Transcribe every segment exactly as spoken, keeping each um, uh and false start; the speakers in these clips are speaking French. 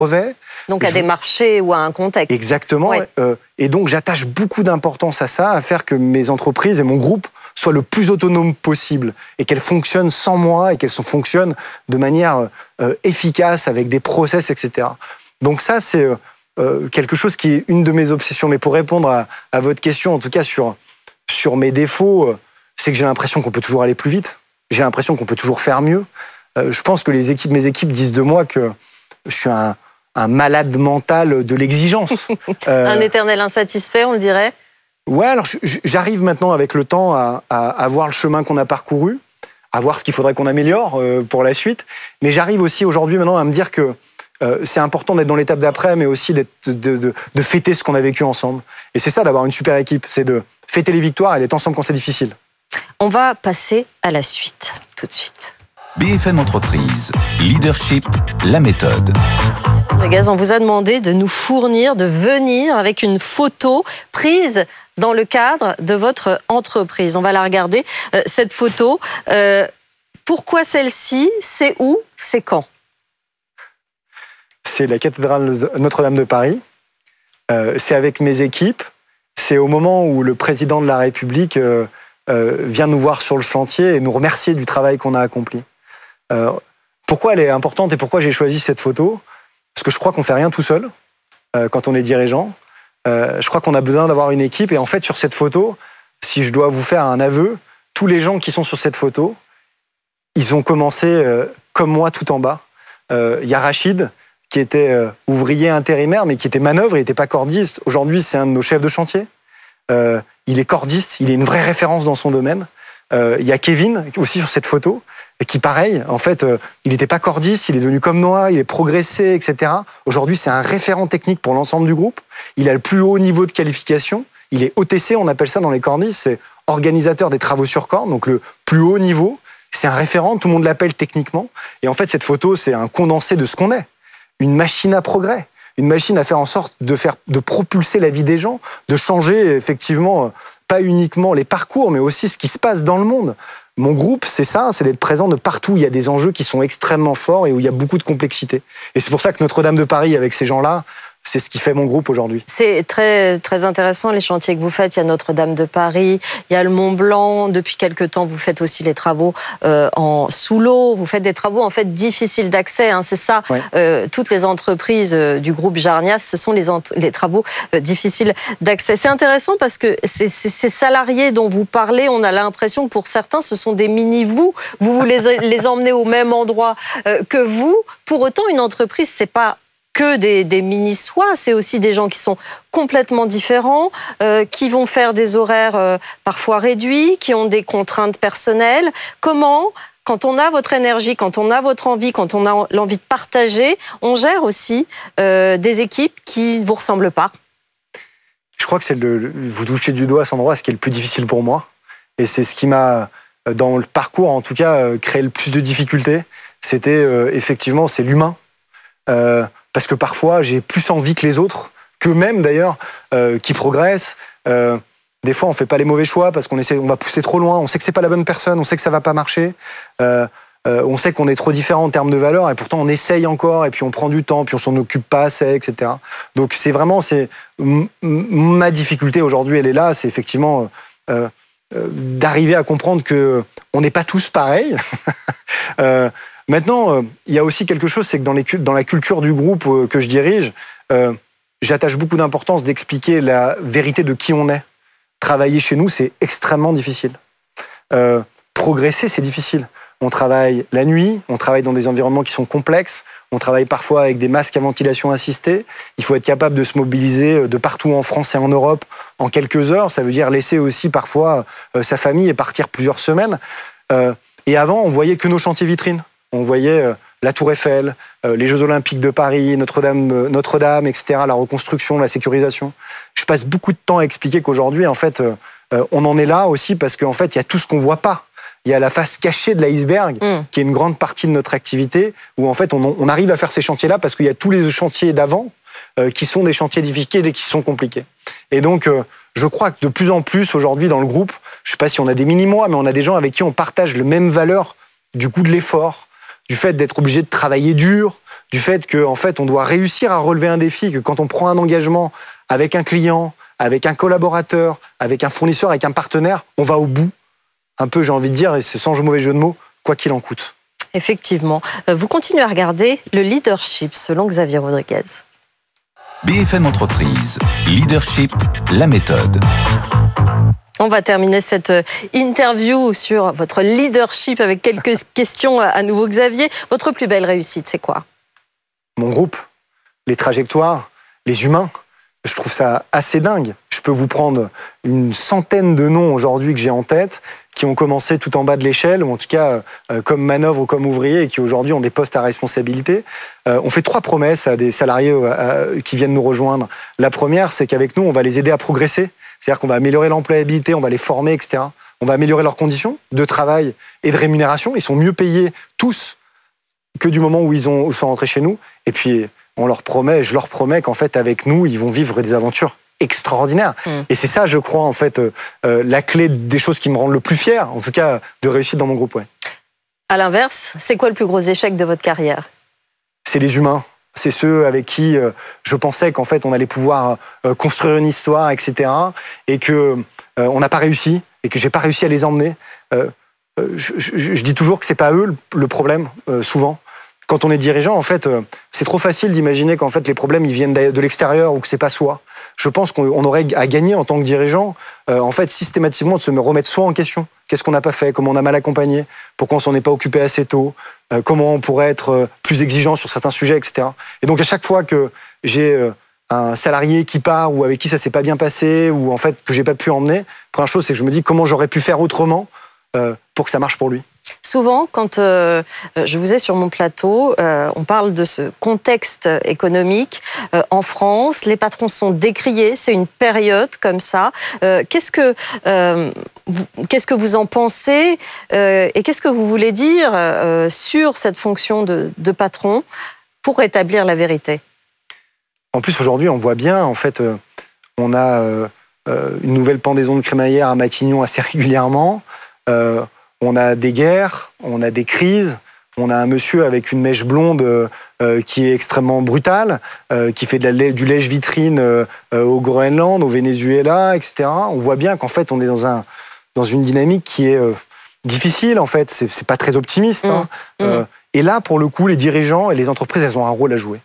brevet. Donc à je... des marchés ou à un contexte. Exactement. Ouais. Euh, et donc j'attache beaucoup d'importance à ça, à faire que mes entreprises et mon groupe soient le plus autonomes possible et qu'elles fonctionnent sans moi et qu'elles fonctionnent de manière euh, efficace avec des process, et cetera. Donc ça, c'est euh, quelque chose qui est une de mes obsessions. Mais pour répondre à, à votre question, en tout cas sur, sur mes défauts, euh, c'est que j'ai l'impression qu'on peut toujours aller plus vite. J'ai l'impression qu'on peut toujours faire mieux. Euh, je pense que les équipes, mes équipes disent de moi que je suis un, un malade mental de l'exigence. euh, un éternel insatisfait, on le dirait. Ouais, alors j'arrive maintenant avec le temps à, à, à voir le chemin qu'on a parcouru, à voir ce qu'il faudrait qu'on améliore euh, pour la suite. Mais j'arrive aussi aujourd'hui maintenant à me dire que euh, c'est important d'être dans l'étape d'après, mais aussi d'être, de, de, de fêter ce qu'on a vécu ensemble. Et c'est ça d'avoir une super équipe, c'est de fêter les victoires et d'être ensemble quand c'est difficile. On va passer à la suite, tout de suite. B F M Entreprise, Leadership, la méthode. Rodriguez, on vous a demandé de nous fournir, de venir avec une photo prise dans le cadre de votre entreprise. On va la regarder, euh, cette photo. Euh, pourquoi celle-ci? C'est où? C'est quand? C'est la cathédrale Notre-Dame de Paris. Euh, c'est avec mes équipes. C'est au moment où le président de la République euh, euh, vient nous voir sur le chantier et nous remercier du travail qu'on a accompli. Euh, pourquoi elle est importante et pourquoi j'ai choisi cette photo? Parce que je crois qu'on ne fait rien tout seul euh, quand on est dirigeant. Euh, je crois qu'on a besoin d'avoir une équipe. Et en fait, sur cette photo, si je dois vous faire un aveu, tous les gens qui sont sur cette photo, ils ont commencé euh, comme moi tout en bas. Il euh, y a Rachid, qui était euh, ouvrier intérimaire, mais qui était manœuvre, il n'était pas cordiste. Aujourd'hui, c'est un de nos chefs de chantier. Euh, il est cordiste, il est une vraie référence dans son domaine. Il euh, y a Kevin, aussi sur cette photo, qui, pareil, en fait, euh, il n'était pas cordiste, il est devenu comme moi, il est progressé, et cetera. Aujourd'hui, c'est un référent technique pour l'ensemble du groupe. Il a le plus haut niveau de qualification. Il est O T C, on appelle ça dans les cordistes, c'est organisateur des travaux sur corde, donc le plus haut niveau. C'est un référent, tout le monde l'appelle techniquement. Et en fait, cette photo, c'est un condensé de ce qu'on est. Une machine à progrès. Une machine à faire en sorte de, faire, de propulser la vie des gens, de changer effectivement, pas uniquement les parcours, mais aussi ce qui se passe dans le monde. Mon groupe, c'est ça, c'est d'être présent de partout où il y a des enjeux qui sont extrêmement forts et où il y a beaucoup de complexité. Et c'est pour ça que Notre-Dame de Paris, avec ces gens-là, c'est ce qui fait mon groupe aujourd'hui. C'est très, très intéressant, les chantiers que vous faites. Il y a Notre-Dame de Paris, il y a le Mont Blanc. Depuis quelque temps, vous faites aussi les travaux euh, en sous l'eau. Vous faites des travaux en fait difficiles d'accès. Hein, c'est ça. Ouais. Euh, toutes les entreprises euh, du groupe Jarnias, ce sont les, ent- les travaux euh, difficiles d'accès. C'est intéressant parce que ces, ces, ces salariés dont vous parlez, on a l'impression que pour certains, ce sont des mini-vous. Vous vous les, les emmenez au même endroit euh, que vous. Pour autant, une entreprise, c'est pas que des, des mini-soi, c'est aussi des gens qui sont complètement différents, euh, qui vont faire des horaires euh, parfois réduits, qui ont des contraintes personnelles. Comment, quand on a votre énergie, quand on a votre envie, quand on a l'envie de partager, on gère aussi euh, des équipes qui ne vous ressemblent pas? Je crois que c'est le, vous touchez du doigt à cet endroit, ce qui est le plus difficile pour moi. Et c'est ce qui m'a, dans le parcours en tout cas, créé le plus de difficultés. C'était euh, effectivement, c'est l'humain. Euh, parce que parfois, j'ai plus envie que les autres, qu'eux-mêmes d'ailleurs, euh, qui progressent. Euh, des fois, on ne fait pas les mauvais choix parce qu'on essaie, on va pousser trop loin, on sait que ce n'est pas la bonne personne, on sait que ça ne va pas marcher, euh, euh, on sait qu'on est trop différents en termes de valeurs et pourtant on essaye encore et puis on prend du temps, puis on s'en occupe pas assez, et cetera. Donc c'est vraiment, c'est, m- ma difficulté aujourd'hui, elle est là, c'est effectivement euh, euh, d'arriver à comprendre qu'on n'est pas tous pareils. euh, Maintenant, euh, il y a aussi quelque chose, c'est que dans, les, dans la culture du groupe euh, que je dirige, euh, j'attache beaucoup d'importance d'expliquer la vérité de qui on est. Travailler chez nous, c'est extrêmement difficile. Euh, progresser, c'est difficile. On travaille la nuit, on travaille dans des environnements qui sont complexes, on travaille parfois avec des masques à ventilation assistée. Il faut être capable de se mobiliser de partout en France et en Europe en quelques heures. Ça veut dire laisser aussi parfois euh, sa famille et partir plusieurs semaines. Euh, et avant, on voyait que nos chantiers vitrines. On voyait euh, la Tour Eiffel, euh, les Jeux Olympiques de Paris, Notre-Dame, euh, Notre-Dame, et cetera, la reconstruction, la sécurisation. Je passe beaucoup de temps à expliquer qu'aujourd'hui, en fait, euh, euh, on en est là aussi parce qu'en fait, il y a tout ce qu'on voit pas. Il y a la face cachée de l'iceberg, mmh. qui est une grande partie de notre activité, où en fait, on, on arrive à faire ces chantiers-là parce qu'il y a tous les chantiers d'avant euh, qui sont des chantiers difficiles et qui sont compliqués. Et donc, euh, je crois que de plus en plus, aujourd'hui, dans le groupe, je sais pas si on a des mini-mois, mais on a des gens avec qui on partage les mêmes valeurs du goût de l'effort, du fait d'être obligé de travailler dur, du fait que en fait, on doit réussir à relever un défi, que quand on prend un engagement avec un client, avec un collaborateur, avec un fournisseur, avec un partenaire, on va au bout. Un peu, j'ai envie de dire, et c'est sans mauvais jeu de mots, quoi qu'il en coûte. Effectivement. Vous continuez à regarder le leadership selon Xavier Rodriguez. B F M Entreprise, leadership, la méthode. On va terminer cette interview sur votre leadership avec quelques questions à nouveau. Xavier, votre plus belle réussite, c'est quoi? Mon groupe, les trajectoires, les humains. Je trouve ça assez dingue. Je peux vous prendre une centaine de noms aujourd'hui que j'ai en tête, qui ont commencé tout en bas de l'échelle, ou en tout cas euh, comme manœuvre ou comme ouvriers, et qui aujourd'hui ont des postes à responsabilité. Euh, on fait trois promesses à des salariés euh, qui viennent nous rejoindre. La première, c'est qu'avec nous, on va les aider à progresser. C'est-à-dire qu'on va améliorer l'employabilité, on va les former, et cetera. On va améliorer leurs conditions de travail et de rémunération. Ils sont mieux payés tous que du moment où ils, ont, où ils sont rentrés chez nous. Et puis, on leur promet, je leur promets qu'en fait, avec nous, ils vont vivre des aventures extraordinaires. Mmh. Et c'est ça, je crois, en fait, euh, euh, la clé des choses qui me rendent le plus fier, en tout cas, de réussite dans mon groupe. Ouais. À l'inverse, c'est quoi le plus gros échec de votre carrière? C'est les humains. C'est ceux avec qui euh, je pensais qu'en fait, on allait pouvoir euh, construire une histoire, et cetera. Et que euh, on n'a pas réussi, et que j'ai pas réussi à les emmener. Euh, euh, je, je, je dis toujours que c'est pas eux le, le problème, euh, souvent. Quand on est dirigeant, en fait, euh, c'est trop facile d'imaginer qu'en fait les problèmes ils viennent de l'extérieur ou que c'est pas soi. Je pense qu'on aurait à gagner en tant que dirigeant, euh, en fait, systématiquement de se remettre soi en question. Qu'est-ce qu'on n'a pas fait? Comment on a mal accompagné? Pourquoi on s'en est pas occupé assez tôt? euh, Comment on pourrait être euh, plus exigeant sur certains sujets, et cetera. Et donc à chaque fois que j'ai euh, un salarié qui part ou avec qui ça s'est pas bien passé ou en fait que j'ai pas pu emmener, première chose c'est que je me dis comment j'aurais pu faire autrement euh, pour que ça marche pour lui. Souvent, quand euh, je vous ai sur mon plateau, euh, on parle de ce contexte économique. Euh, en France, les patrons sont décriés, c'est une période comme ça. Euh, qu'est-ce que, euh, vous, qu'est-ce que vous en pensez euh, et qu'est-ce que vous voulez dire euh, sur cette fonction de, de patron pour rétablir la vérité? En plus, aujourd'hui, on voit bien, en fait, euh, on a euh, une nouvelle pendaison de crémaillère à Matignon assez régulièrement. Euh, On a des guerres, on a des crises, on a un monsieur avec une mèche blonde euh, qui est extrêmement brutale, euh, qui fait de la, du lèche-vitrine euh, au Groenland, au Venezuela, et cetera. On voit bien qu'en fait, on est dans, un, dans une dynamique qui est euh, difficile, en fait. C'est, c'est pas très optimiste. Hein. Mmh. Euh, et là, pour le coup, les dirigeants et les entreprises, elles ont un rôle à jouer.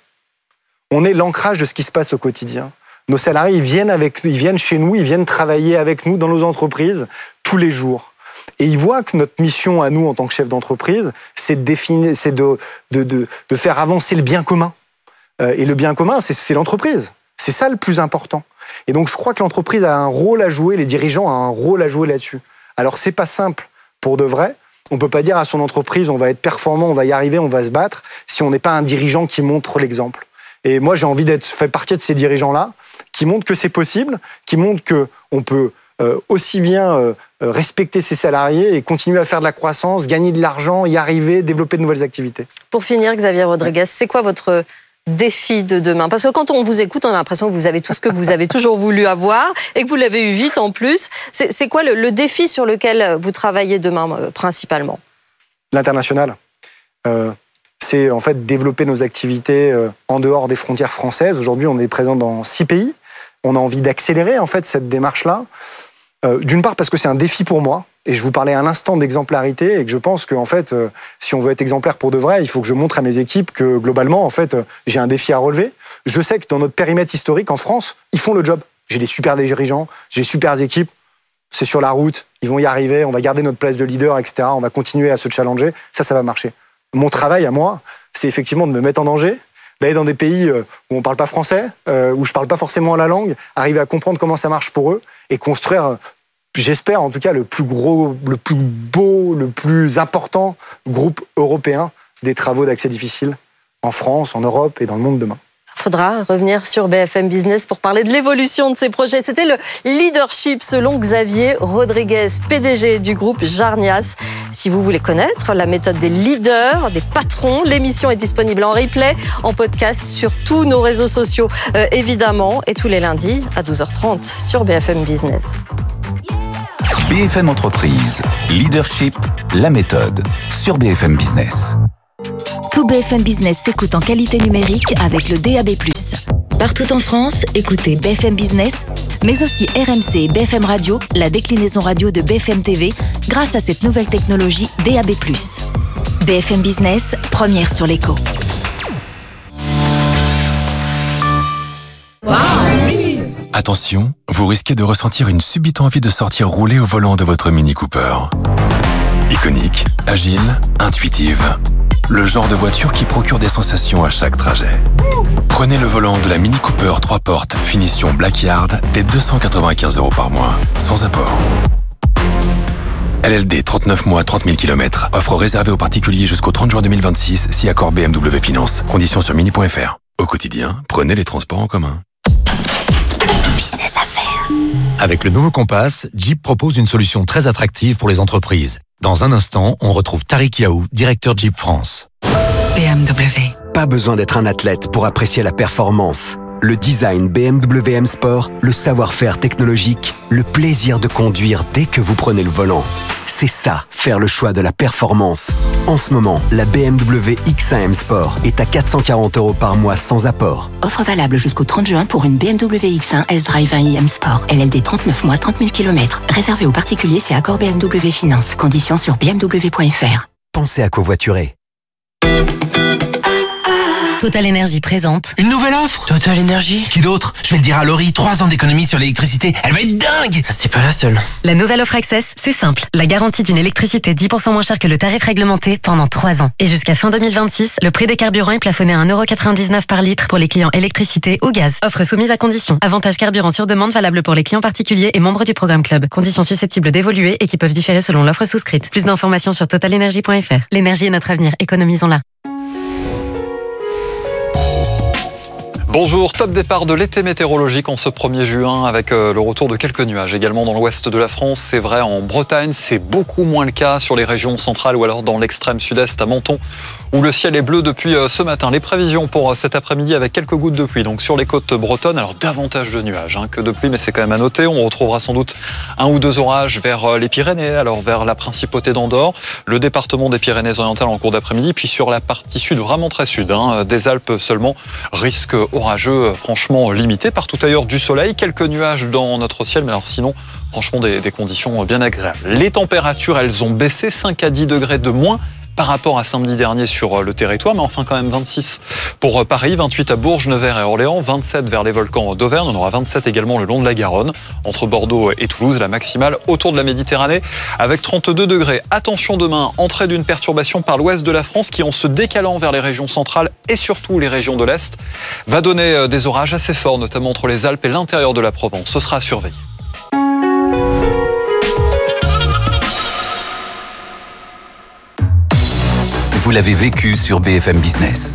On est l'ancrage de ce qui se passe au quotidien. Nos salariés, ils viennent, avec, ils viennent chez nous, ils viennent travailler avec nous dans nos entreprises tous les jours. Et ils voient que notre mission à nous, en tant que chef d'entreprise, c'est de définir, c'est de, de, de, de faire avancer le bien commun. Euh, et le bien commun, c'est, c'est l'entreprise. C'est ça le plus important. Et donc, je crois que l'entreprise a un rôle à jouer, les dirigeants ont un rôle à jouer là-dessus. Alors, c'est pas simple pour de vrai. On peut pas dire à son entreprise, on va être performant, on va y arriver, on va se battre, si on n'est pas un dirigeant qui montre l'exemple. Et moi, j'ai envie d'être fait partie de ces dirigeants-là, qui montrent que c'est possible, qui montrent que on peut Euh, aussi bien euh, respecter ses salariés et continuer à faire de la croissance, gagner de l'argent, y arriver, développer de nouvelles activités. Pour finir, Xavier Rodriguez, c'est quoi votre défi de demain? Parce que quand on vous écoute, on a l'impression que vous avez tout ce que vous avez toujours voulu avoir et que vous l'avez eu vite en plus. C'est, c'est quoi le, le défi sur lequel vous travaillez demain euh, principalement? L'international. Euh, c'est en fait développer nos activités euh, en dehors des frontières françaises. Aujourd'hui, on est présent dans six pays. On a envie d'accélérer en fait cette démarche-là. Euh, d'une part parce que c'est un défi pour moi, et je vous parlais à l'instant d'exemplarité, et que je pense que en fait, euh, si on veut être exemplaire pour de vrai, il faut que je montre à mes équipes que globalement, en fait, euh, j'ai un défi à relever. Je sais que dans notre périmètre historique en France, ils font le job. J'ai des super dirigeants, j'ai des super équipes. C'est sur la route, ils vont y arriver, on va garder notre place de leader, et cetera. On va continuer à se challenger. Ça, ça va marcher. Mon travail à moi, c'est effectivement de me mettre en danger, d'aller dans des pays où on ne parle pas français, où je ne parle pas forcément la langue, arriver à comprendre comment ça marche pour eux et construire, j'espère en tout cas, le plus gros, le plus beau, le plus important groupe européen des travaux d'accès difficile en France, en Europe et dans le monde demain. Il faudra revenir sur B F M Business pour parler de l'évolution de ces projets. C'était le leadership selon Xavier Rodriguez, P D G du groupe Jarnias. Si vous voulez connaître la méthode des leaders, des patrons, l'émission est disponible en replay, en podcast sur tous nos réseaux sociaux, euh, évidemment, et tous les lundis à douze heures trente sur B F M Business. B F M Entreprise, leadership, la méthode sur B F M Business. Tout B F M Business s'écoute en qualité numérique avec le D A B plus. Partout en France, écoutez B F M Business, mais aussi R M C et B F M Radio, la déclinaison radio de B F M T V, grâce à cette nouvelle technologie D A B plus. B F M Business, première sur l'écho. Attention, vous risquez de ressentir une subite envie de sortir rouler au volant de votre Mini Cooper. Iconique, agile, intuitive. Le genre de voiture qui procure des sensations à chaque trajet. Prenez le volant de la Mini Cooper trois portes finition Blackyard dès deux cent quatre-vingt-quinze euros par mois, sans apport. L L D trente-neuf mois, trente mille kilomètres. Offre réservée aux particuliers jusqu'au trente juin deux mille vingt-six, si accord B M W Finance. Conditions sur mini point f r. Au quotidien, prenez les transports en commun. Business à faire. Avec le nouveau Compass, Jeep propose une solution très attractive pour les entreprises. Dans un instant, on retrouve Tariq Yaou, directeur Jeep France. B M W. Pas besoin d'être un athlète pour apprécier la performance. Le design B M W M Sport, le savoir-faire technologique, le plaisir de conduire dès que vous prenez le volant. C'est ça, faire le choix de la performance. En ce moment, la B M W X un M Sport est à quatre cent quarante euros par mois sans apport. Offre valable jusqu'au trente juin pour une B M W X un S-Drive un i M Sport. L L D trente-neuf mois, trente mille kilomètres. Réservé aux particuliers, c'est accord B M W Finance. Conditions sur b m w point f r. Pensez à covoiturer. Total Énergie présente. Une nouvelle offre Total Énergie. Qui d'autre? Je vais le dire à Laurie, trois ans d'économie sur l'électricité. Elle va être dingue. C'est pas la seule. La nouvelle offre Access, c'est simple. La garantie d'une électricité dix pour cent moins chère que le tarif réglementé pendant trois ans. Et jusqu'à fin deux mille vingt-six, le prix des carburants est plafonné à un euro quatre-vingt-dix-neuf par litre pour les clients électricité ou gaz. Offre soumise à conditions. Avantage carburant sur demande valable pour les clients particuliers et membres du programme Club. Conditions susceptibles d'évoluer et qui peuvent différer selon l'offre souscrite. Plus d'informations sur total énergie point f r. L'énergie est notre avenir. Économisons-la. Bonjour, top départ de l'été météorologique en ce premier juin avec le retour de quelques nuages également dans l'ouest de la France. C'est vrai, en Bretagne, c'est beaucoup moins le cas sur les régions centrales ou alors dans l'extrême sud-est à Menton où le ciel est bleu depuis ce matin. Les prévisions pour cet après-midi avec quelques gouttes de pluie donc sur les côtes bretonnes. Alors davantage de nuages hein, que de pluie, mais c'est quand même à noter. On retrouvera sans doute un ou deux orages vers les Pyrénées, alors vers la principauté d'Andorre, le département des Pyrénées-Orientales en cours d'après-midi, puis sur la partie sud, vraiment très sud, hein, des Alpes seulement, risque orageux franchement limité. Partout ailleurs du soleil, quelques nuages dans notre ciel, mais alors sinon, franchement des, des conditions bien agréables. Les températures, elles ont baissé, cinq à dix degrés de moins par rapport à samedi dernier sur le territoire, mais enfin quand même vingt-six pour Paris, vingt-huit à Bourges, Nevers et Orléans, vingt-sept vers les volcans d'Auvergne, on aura vingt-sept également le long de la Garonne, entre Bordeaux et Toulouse, la maximale autour de la Méditerranée avec trente-deux degrés. Attention demain, entrée d'une perturbation par l'ouest de la France qui en se décalant vers les régions centrales et surtout les régions de l'Est, va donner des orages assez forts, notamment entre les Alpes et l'intérieur de la Provence. Ce sera à surveiller. Vous l'avez vécu sur B F M Business.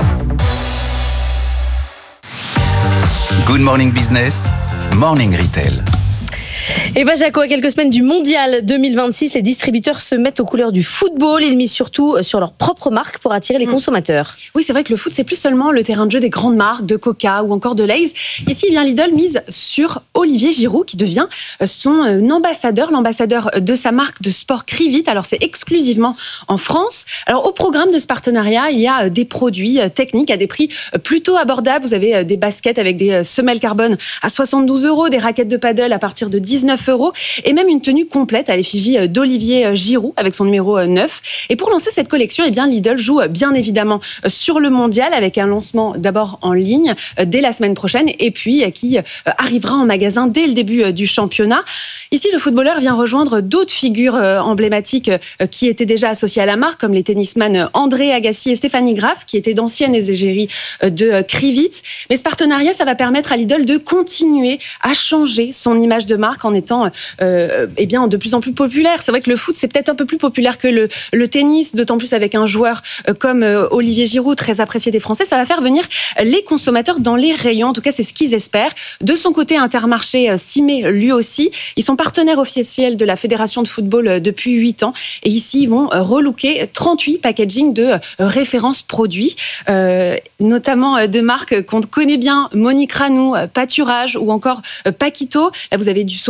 Good Morning Business, Morning Retail. Et bien Jaco, à quelques semaines du Mondial deux mille vingt-six, les distributeurs se mettent aux couleurs du football. Ils misent surtout sur leur propre marque pour attirer les consommateurs. Oui, c'est vrai que le foot, c'est plus seulement le terrain de jeu des grandes marques, de Coca ou encore de Lay's. Ici, eh bien, Lidl mise sur Olivier Giroud, qui devient son ambassadeur, l'ambassadeur de sa marque de sport Crivit. Alors, c'est exclusivement en France. Alors, au programme de ce partenariat, il y a des produits techniques à des prix plutôt abordables. Vous avez des baskets avec des semelles carbone à soixante-douze euros, des raquettes de paddle à partir de dix-neuf euros et même une tenue complète à l'effigie d'Olivier Giroud avec son numéro neuf. Et pour lancer cette collection, eh bien, Lidl joue bien évidemment sur le mondial avec un lancement d'abord en ligne dès la semaine prochaine et puis qui arrivera en magasin dès le début du championnat. Ici, le footballeur vient rejoindre d'autres figures emblématiques qui étaient déjà associées à la marque, comme les tennisman André Agassi et Stéphanie Graf, qui étaient d'anciennes égéries de Crivit. Mais ce partenariat, ça va permettre à Lidl de continuer à changer son image de marque en étant euh, eh bien, de plus en plus populaire. C'est vrai que le foot, c'est peut-être un peu plus populaire que le, le tennis, d'autant plus avec un joueur euh, comme euh, Olivier Giroud, très apprécié des Français. Ça va faire venir les consommateurs dans les rayons. En tout cas, c'est ce qu'ils espèrent. De son côté, Intermarché euh, s'y met lui aussi. Ils sont partenaires officiels de la Fédération de football euh, depuis huit ans. Et ici, ils vont euh, relooker trente-huit packaging de euh, références produits, euh, notamment euh, de marques qu'on connaît bien, Monique Ranou, euh, Pâturage ou encore euh, Paquito. Là, vous avez du saut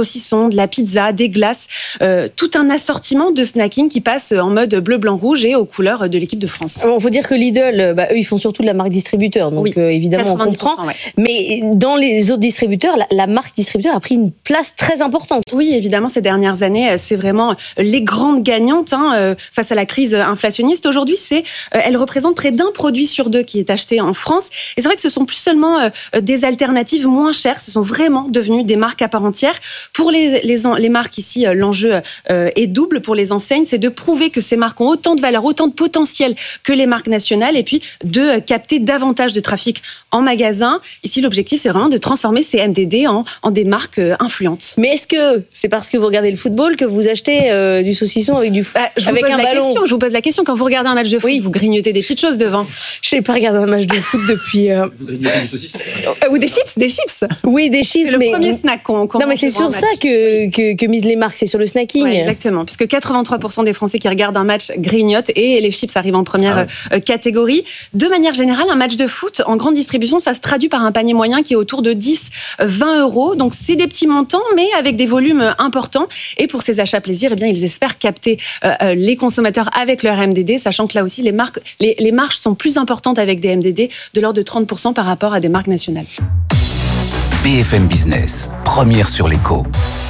saucissons, de la pizza, des glaces, euh, tout un assortiment de snacking qui passe en mode bleu, blanc, rouge et aux couleurs de l'équipe de France. Il faut dire que Lidl, bah, eux, ils font surtout de la marque distributeur, donc oui, euh, évidemment, on comprend. Ouais. Mais dans les autres distributeurs, la, la marque distributeur a pris une place très importante. Oui, évidemment, ces dernières années, c'est vraiment les grandes gagnantes hein, euh, face à la crise inflationniste. Aujourd'hui, c'est, euh, elle représente près d'un produit sur deux qui est acheté en France. Et c'est vrai que ce sont plus seulement euh, des alternatives moins chères, ce sont vraiment devenues des marques à part entière. Pour les, les, les marques ici, euh, l'enjeu euh, est double pour les enseignes, c'est de prouver que ces marques ont autant de valeur, autant de potentiel que les marques nationales et puis de euh, capter davantage de trafic en magasin. Ici, l'objectif, c'est vraiment de transformer ces M D D en, en des marques euh, influentes. Mais est-ce que c'est parce que vous regardez le football que vous achetez euh, du saucisson avec du bah, je avec vous pose un la ballon question, Je vous pose la question, quand vous regardez un match de foot, oui. vous grignotez des petites choses devant. Je n'ai pas regardé un match de foot depuis... Euh... Vous grignotez du saucisson Ou des chips, des chips. Oui, des chips, c'est mais... le premier snack qu'on, qu'on Non, mais c'est sur ça que, que, que misent les marques, c'est sur le snacking. Ouais, exactement, puisque quatre-vingt-trois pour cent des Français qui regardent un match grignotent et les chips arrivent en première ah ouais. catégorie. De manière générale, un match de foot en grande distribution, ça se traduit par un panier moyen qui est autour de dix à vingt euros. Donc, c'est des petits montants, mais avec des volumes importants. Et pour ces achats plaisir, eh bien, ils espèrent capter euh, les consommateurs avec leur M D D, sachant que là aussi, les, marques, les, les marges sont plus importantes avec des M D D, de l'ordre de trente pour cent par rapport à des marques nationales. B F M Business, première sur l'écho.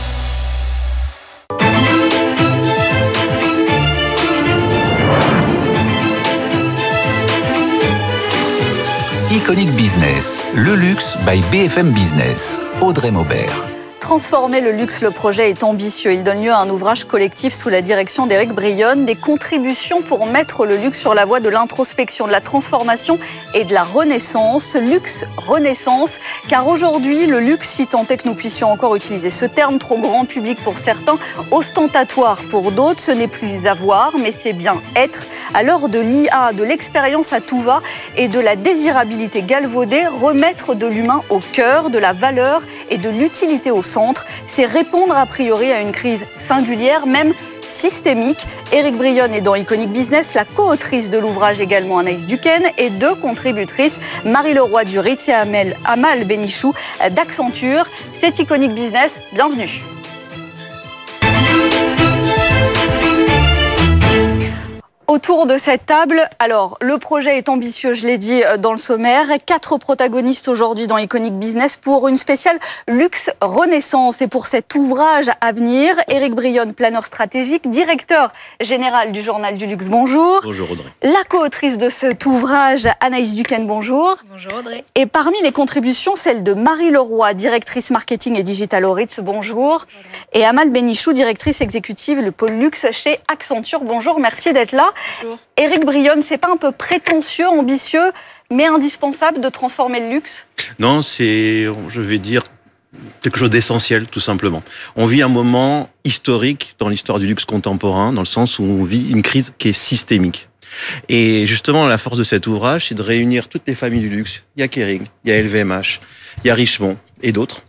Iconic Business, le luxe by B F M Business. Audrey Maubert. Transformer le luxe, le projet est ambitieux. Il donne lieu à un ouvrage collectif sous la direction d'Éric Brionne, des contributions pour mettre le luxe sur la voie de l'introspection, de la transformation et de la renaissance. Luxe, renaissance, car aujourd'hui, le luxe, si tant est que nous puissions encore utiliser ce terme, trop grand public pour certains, ostentatoire pour d'autres, ce n'est plus avoir, mais c'est bien être. À l'heure de l'I A, de l'expérience à tout va et de la désirabilité galvaudée, remettre de l'humain au cœur, de la valeur et de l'utilité au centre, c'est répondre a priori à une crise singulière, même systémique. Éric Brionne est dans Iconic Business, la co-autrice de l'ouvrage également Anaïs Duquesne et deux contributrices, Marie Leroy du Ritz et Amal, Amal Benichou d'Accenture. C'est Iconic Business, bienvenue. Autour de cette table, alors le projet est ambitieux, je l'ai dit dans le sommaire. Quatre protagonistes aujourd'hui dans Iconic Business pour une spéciale luxe renaissance. Et pour cet ouvrage à venir, Éric Brionne, planeur stratégique, directeur général du Journal du Luxe, bonjour. Bonjour Audrey. La co-autrice de cet ouvrage, Anaïs Duquesne, bonjour. Bonjour Audrey. Et parmi les contributions, celle de Marie Leroy, directrice marketing et digital au Ritz, bonjour. bonjour. Et Amal Benichou, directrice exécutive, le pôle luxe chez Accenture, bonjour, merci d'être là. Bonjour. Éric Brionne, c'est pas un peu prétentieux, ambitieux, mais indispensable de transformer le luxe ? Non, c'est, je vais dire, quelque chose d'essentiel, tout simplement. On vit un moment historique dans l'histoire du luxe contemporain, dans le sens où on vit une crise qui est systémique. Et justement, la force de cet ouvrage, c'est de réunir toutes les familles du luxe. Il y a Kering, il y a L V M H, il y a Richemont et d'autres.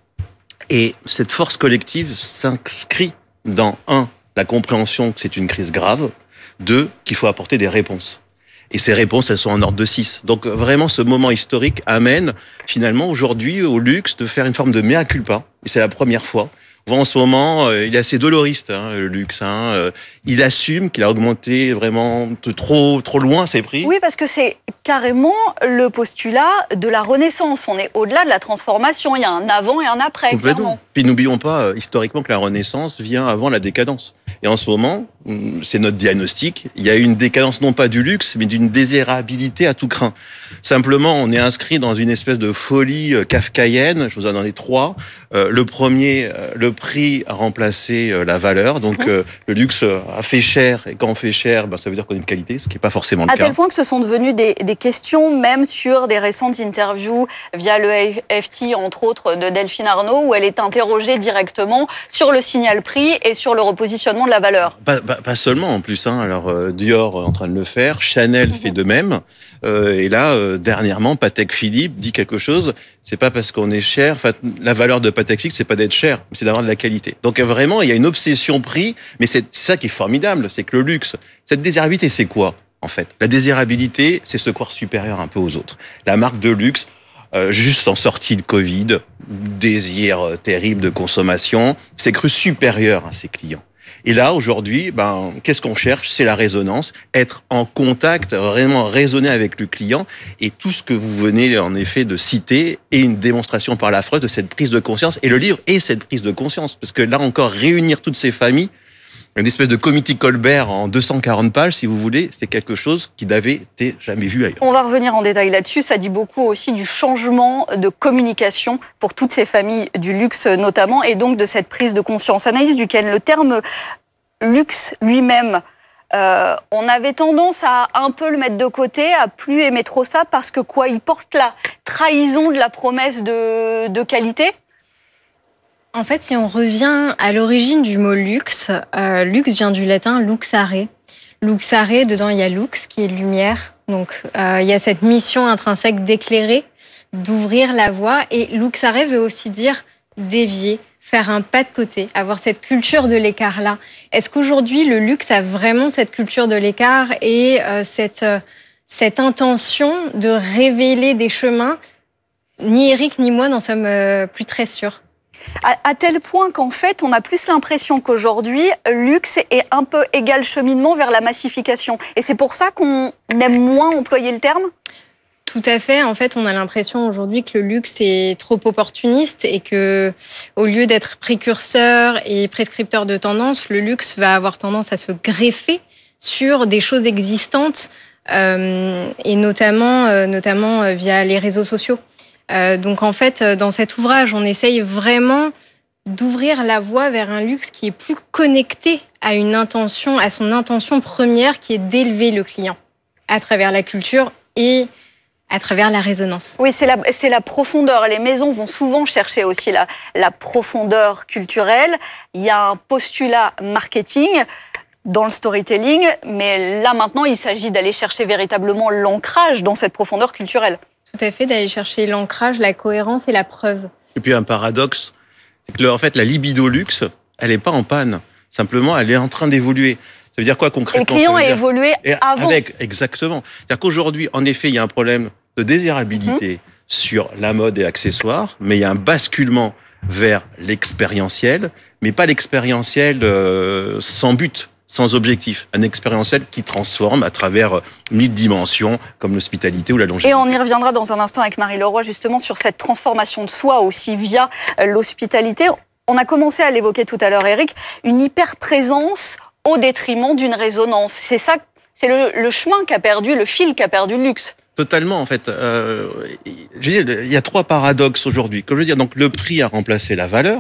Et cette force collective s'inscrit dans, un, la compréhension que c'est une crise grave, deux, qu'il faut apporter des réponses. Et ces réponses, elles sont en ordre de six. Donc vraiment, ce moment historique amène finalement aujourd'hui au luxe de faire une forme de mea culpa. Et c'est la première fois. En ce moment, euh, il est assez doloriste, hein, le luxe. Hein. Euh, il assume qu'il a augmenté vraiment de trop, trop loin ses prix. Oui, parce que c'est carrément le postulat de la Renaissance. On est au-delà de la transformation. Il y a un avant et un après, complètement. Clairement. Puis n'oublions pas, euh, historiquement, que la Renaissance vient avant la décadence. Et en ce moment, c'est notre diagnostic, il y a une décadence non pas du luxe, mais d'une désirabilité à tout crin. Simplement, on est inscrit dans une espèce de folie kafkaïenne. Je vous en donne trois. Euh, le premier, le prix a remplacé la valeur. Donc, mmh. euh, le luxe a fait cher. Et quand on fait cher, ben, ça veut dire qu'on est de qualité, ce qui n'est pas forcément le à cas. À tel point que ce sont devenus des, des questions, même sur des récentes interviews via le F T, entre autres, de Delphine Arnault, où elle est interrogée directement sur le signal prix et sur le repositionnement de la valeur. Pas, pas, pas seulement, en plus. Hein. Alors, euh, Dior est en train de le faire. Chanel mmh. fait de même. Euh, et là, euh, dernièrement, Patek Philippe dit quelque chose. C'est pas parce qu'on est cher. Enfin, la valeur de Patek Philippe, c'est pas d'être cher, c'est d'avoir de la qualité. Donc vraiment, il y a une obsession prix. Mais c'est ça qui est formidable, c'est que le luxe, cette désirabilité, c'est quoi en fait ? La désirabilité, c'est ce corps supérieur un peu aux autres. La marque de luxe, euh, juste en sortie de Covid, désir terrible de consommation, s'est cru supérieur à ses clients. Et là, aujourd'hui, ben, qu'est-ce qu'on cherche? C'est la résonance, être en contact, vraiment raisonner avec le client. Et tout ce que vous venez, en effet, de citer est une démonstration par la phrase de cette prise de conscience. Et le livre est cette prise de conscience. Parce que là encore, réunir toutes ces familles, une espèce de comité Colbert en deux cent quarante pages, si vous voulez, c'est quelque chose qui n'avait été jamais vu ailleurs. On va revenir en détail là-dessus. Ça dit beaucoup aussi du changement de communication pour toutes ces familles du luxe notamment, et donc de cette prise de conscience. Anaïs Duquesne, le terme luxe lui-même, euh, on avait tendance à un peu le mettre de côté, à plus aimer trop ça, parce que quoi, il porte la trahison de la promesse de, de qualité. En fait, si on revient à l'origine du mot luxe, euh, luxe vient du latin luxare. Luxare, dedans il y a lux qui est lumière. Donc euh, il y a cette mission intrinsèque d'éclairer, d'ouvrir la voie. Et luxare veut aussi dire dévier, faire un pas de côté, avoir cette culture de l'écart-là. Est-ce qu'aujourd'hui le luxe a vraiment cette culture de l'écart et euh, cette, euh, cette intention de révéler des chemins? Ni Eric ni moi n'en sommes euh, plus très sûrs. À, à tel point qu'en fait, on a plus l'impression qu'aujourd'hui, luxe est un peu égal cheminement vers la massification. Et c'est pour ça qu'on aime moins employer le terme ? Tout à fait. En fait, on a l'impression aujourd'hui que le luxe est trop opportuniste et que, au lieu d'être précurseur et prescripteur de tendance, le luxe va avoir tendance à se greffer sur des choses existantes, euh, et notamment, euh, notamment via les réseaux sociaux. Euh, donc en fait, dans cet ouvrage, on essaye vraiment d'ouvrir la voie vers un luxe qui est plus connecté à une intention, à son intention première, qui est d'élever le client à travers la culture et à travers la résonance. Oui, c'est la, c'est la profondeur. Les maisons vont souvent chercher aussi la, la profondeur culturelle. Il y a un postulat marketing dans le storytelling, mais là maintenant, il s'agit d'aller chercher véritablement l'ancrage dans cette profondeur culturelle. Tout à fait, d'aller chercher l'ancrage, la cohérence et la preuve. Et puis un paradoxe, c'est que en fait, la libido luxe, elle n'est pas en panne. Simplement, elle est en train d'évoluer. Ça veut dire quoi concrètement? Le client a évolué avant. Avec, exactement. C'est-à-dire qu'aujourd'hui, en effet, il y a un problème de désirabilité mmh. sur la mode et accessoires, mais il y a un basculement vers l'expérientiel, mais pas l'expérientiel euh, sans but, sans objectif. Un expérientiel qui transforme à travers mille dimensions, comme l'hospitalité ou la longévité. Et on y reviendra dans un instant avec Marie Leroy, justement, sur cette transformation de soi aussi via l'hospitalité. On a commencé à l'évoquer tout à l'heure, Eric, une hyper-présence au détriment d'une résonance. C'est ça, c'est le, le chemin qu'a perdu, le fil qu'a perdu le luxe. Totalement, en fait. Euh, je veux dire, il y a trois paradoxes aujourd'hui. Comme je veux dire, donc le prix a remplacé la valeur.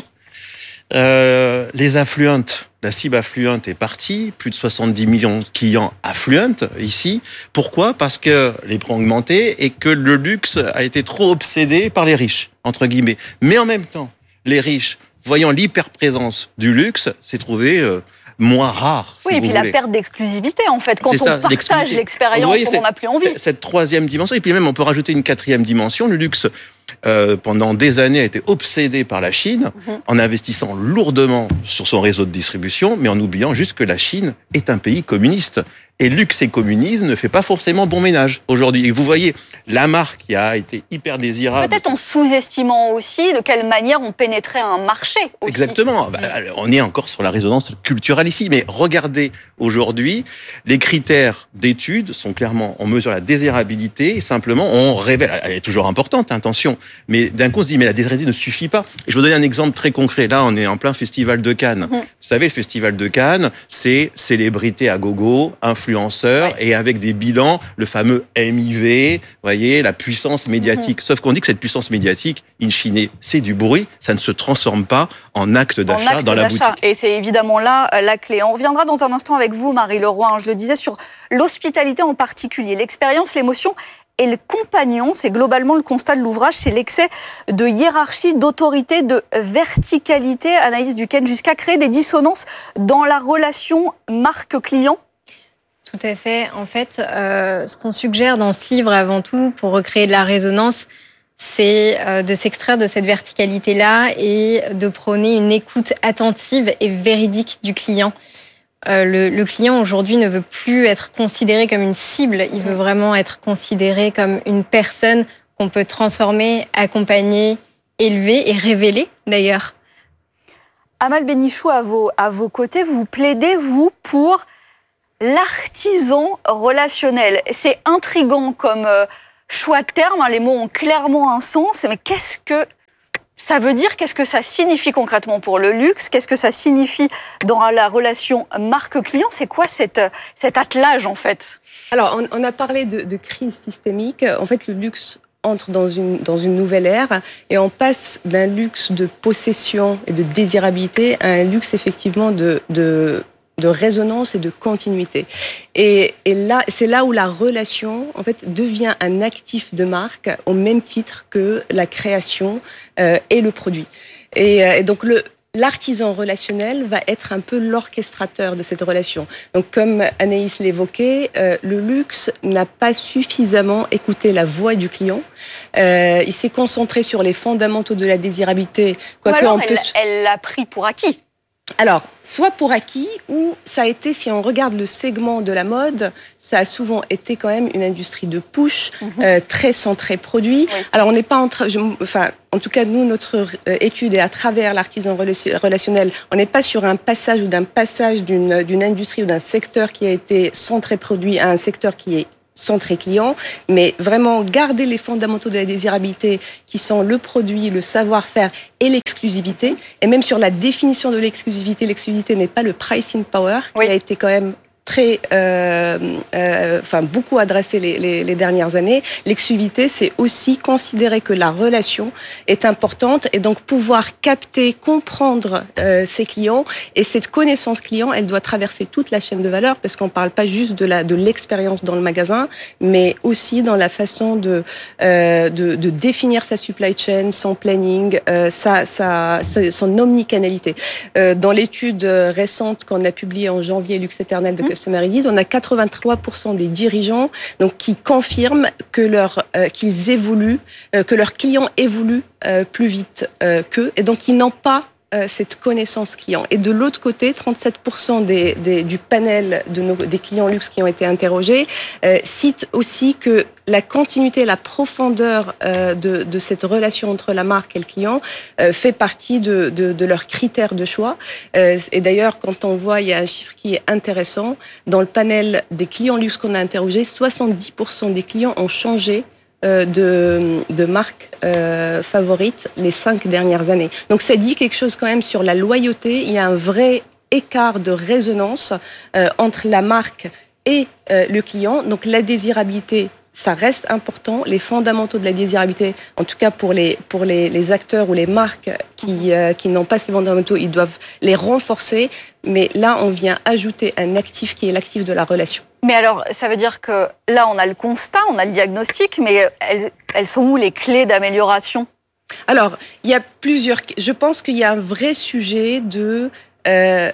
Euh, les affluentes, la cible affluente est partie, plus de soixante-dix millions de clients affluentes ici. Pourquoi? Parce que les prix ont augmenté et que le luxe a été trop obsédé par les riches, entre guillemets. Mais en même temps, les riches, voyant l'hyperprésence du luxe, s'est trouvé euh, moins rare. Oui, si et puis vous la voulez. perte d'exclusivité, en fait. Quand C'est on ça, partage l'expérience, voyez, on n'a plus envie. Cette troisième dimension, et puis même on peut rajouter une quatrième dimension, le luxe. Euh, pendant des années, a été obsédé par la Chine, mmh. en investissant lourdement sur son réseau de distribution, mais en oubliant juste que la Chine est un pays communiste. Et luxe et communisme ne fait pas forcément bon ménage aujourd'hui. Et vous voyez, la marque qui a été hyper désirable. Peut-être en sous-estimant aussi de quelle manière on pénétrait un marché aussi. Exactement. Bah, on est encore sur la résonance culturelle ici. Mais regardez, aujourd'hui, les critères d'études sont clairement, on mesure la désirabilité et simplement on révèle. Elle est toujours importante, attention. Mais d'un coup, on se dit, mais la désirabilité ne suffit pas. Et je vous donne un exemple très concret. Là, on est en plein festival de Cannes. Mmh. Vous savez, le festival de Cannes, c'est célébrité à gogo, influenceurs, ouais. et avec des bilans, le fameux M I V, vous voyez, la puissance médiatique. Mmh. Sauf qu'on dit que cette puissance médiatique, in fine, c'est du bruit, ça ne se transforme pas en acte d'achat en acte dans la d'achat. boutique. Et c'est évidemment là la clé. On reviendra dans un instant avec vous, Marie Leroy. Je le disais, sur l'hospitalité en particulier, l'expérience, l'émotion et le compagnon, c'est globalement le constat de l'ouvrage, c'est l'excès de hiérarchie, d'autorité, de verticalité, Anaïs Duquesne, jusqu'à créer des dissonances dans la relation marque-client. Tout à fait. En fait, euh, ce qu'on suggère dans ce livre, avant tout, pour recréer de la résonance, c'est euh, de s'extraire de cette verticalité-là et de prôner une écoute attentive et véridique du client. Euh, le, le client, aujourd'hui, ne veut plus être considéré comme une cible. Il veut vraiment être considéré comme une personne qu'on peut transformer, accompagner élevé et révélé d'ailleurs. Amal Bénichou, à vos, à vos côtés, vous plaidez, vous, pour l'artisan relationnel. C'est intriguant comme euh, choix de terme, hein, les mots ont clairement un sens, mais qu'est-ce que ça veut dire? Qu'est-ce que ça signifie concrètement pour le luxe? Qu'est-ce que ça signifie dans la relation marque-client? C'est quoi cette, cet attelage, en fait? Alors, on, on a parlé de, de crise systémique. En fait, le luxe entre dans une, dans une nouvelle ère et on passe d'un luxe de possession et de désirabilité à un luxe effectivement de, de, de résonance et de continuité. Et, et là, c'est là où la relation en fait, devient un actif de marque au même titre que la création euh, et le produit. Et, et donc, le l'artisan relationnel va être un peu l'orchestrateur de cette relation. Donc, comme Anaïs l'évoquait, euh, le luxe n'a pas suffisamment écouté la voix du client. Euh, il s'est concentré sur les fondamentaux de la désirabilité. Ou alors, elle, peut... elle l'a pris pour acquis. Alors, soit pour acquis, ou ça a été, si on regarde le segment de la mode, ça a souvent été quand même une industrie de push, mm-hmm. euh, très centrée produit. Oui. Alors, on n'est pas en train... Enfin, en tout cas, nous, notre euh, étude est à travers l'artisan relationnel. On n'est pas sur un passage ou d'un passage d'une, d'une industrie ou d'un secteur qui a été centré produit à un secteur qui est centré client, mais vraiment garder les fondamentaux de la désirabilité qui sont le produit, le savoir-faire et l'exclusivité. Et même sur la définition de l'exclusivité, l'exclusivité n'est pas le pricing power oui. qui a été quand même très, euh, euh, enfin beaucoup adressé les, les, les dernières années. L'exclusivité, c'est aussi considérer que la relation est importante et donc pouvoir capter, comprendre euh, ses clients. Et cette connaissance client, elle doit traverser toute la chaîne de valeur parce qu'on ne parle pas juste de, la, de l'expérience dans le magasin, mais aussi dans la façon de, euh, de, de définir sa supply chain, son planning, euh, sa, sa, son omnicanalité. Euh, dans l'étude récente qu'on a publiée en janvier, Luxe Éternel de Customer Elite, on a quatre-vingt-trois pour cent des dirigeants donc, qui confirment que leur, euh, qu'ils évoluent, euh, que leurs clients évoluent euh, plus vite euh, qu'eux, et donc ils n'ont pas euh, cette connaissance client. Et de l'autre côté, trente-sept pour cent des, des, du panel de nos, des clients luxe qui ont été interrogés euh, citent aussi que la continuité, la profondeur euh, de, de cette relation entre la marque et le client euh, fait partie de, de, de leurs critères de choix. Euh, et d'ailleurs, quand on voit, il y a un chiffre qui est intéressant. Dans le panel des clients luxe qu'on a interrogé, soixante-dix pour cent des clients ont changé euh, de, de marque euh, favorite les cinq dernières années. Donc ça dit quelque chose quand même sur la loyauté. Il y a un vrai écart de résonance euh, entre la marque et euh, le client. Donc la désirabilité, ça reste important. Les fondamentaux de la désirabilité, en tout cas pour les, pour les, les acteurs ou les marques qui, euh, qui n'ont pas ces fondamentaux, ils doivent les renforcer. Mais là, on vient ajouter un actif qui est l'actif de la relation. Mais alors, ça veut dire que là, on a le constat, on a le diagnostic, mais elles, elles sont où les clés d'amélioration? Alors, il y a plusieurs... Je pense qu'il y a un vrai sujet de... Euh,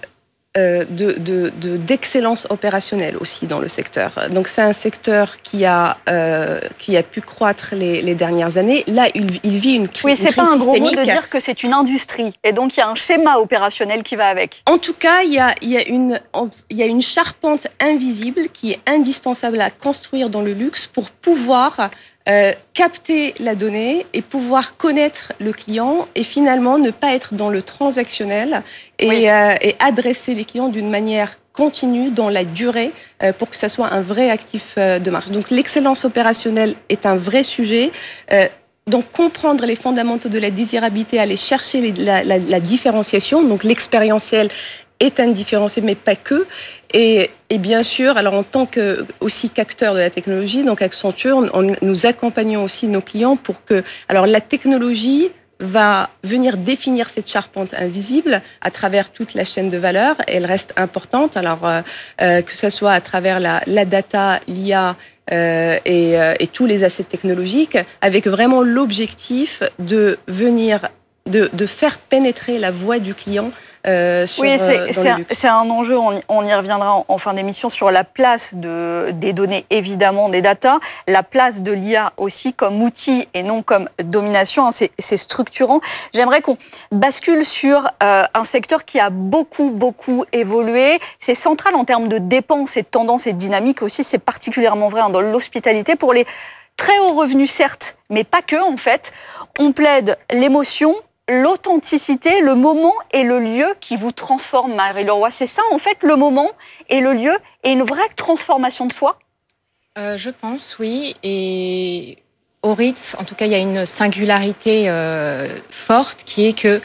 De, de, de, d'excellence opérationnelle aussi dans le secteur. Donc c'est un secteur qui a, euh, qui a pu croître les, les dernières années. Là, il, il vit une, cri- oui, une crise systémique. Oui, c'est pas un gros mot de dire que c'est une industrie. Et donc, il y a un schéma opérationnel qui va avec. En tout cas, il y a, il y a, une, il y a une charpente invisible qui est indispensable à construire dans le luxe pour pouvoir... Euh, capter la donnée et pouvoir connaître le client et finalement ne pas être dans le transactionnel et, oui. euh, et adresser les clients d'une manière continue dans la durée euh, pour que ça soit un vrai actif euh, de marque. Donc l'excellence opérationnelle est un vrai sujet. Euh, Donc, comprendre les fondamentaux de la désirabilité, aller chercher les, la, la, la différenciation, donc l'expérientiel est un différenciel, mais pas que. Et, et bien sûr, alors en tant que aussi qu'acteur de la technologie, donc Accenture, on, nous accompagnons aussi nos clients pour que, alors la technologie va venir définir cette charpente invisible à travers toute la chaîne de valeur. Elle reste importante, alors euh, euh, que ce soit à travers la, la data, l'I A euh, et, euh, et tous les assets technologiques, avec vraiment l'objectif de venir, de, de faire pénétrer la voix du client. Euh, sur, oui, c'est, euh, c'est, un, c'est un enjeu, on y, on y reviendra en, en fin d'émission, sur la place de, des données, évidemment, des data, la place de l'I A aussi comme outil et non comme domination, hein, c'est, c'est structurant. J'aimerais qu'on bascule sur euh, un secteur qui a beaucoup, beaucoup évolué. C'est central en termes de dépenses et de tendances et de dynamique aussi, c'est particulièrement vrai hein, dans l'hospitalité. Pour les très haut revenu certes, mais pas que en fait. On plaide l'émotion, l'authenticité, le moment et le lieu qui vous transforment, Marie Leroy. C'est ça en fait, le moment et le lieu et une vraie transformation de soi. euh, Je pense, oui. Et au Ritz, en tout cas, il y a une singularité euh, forte qui est que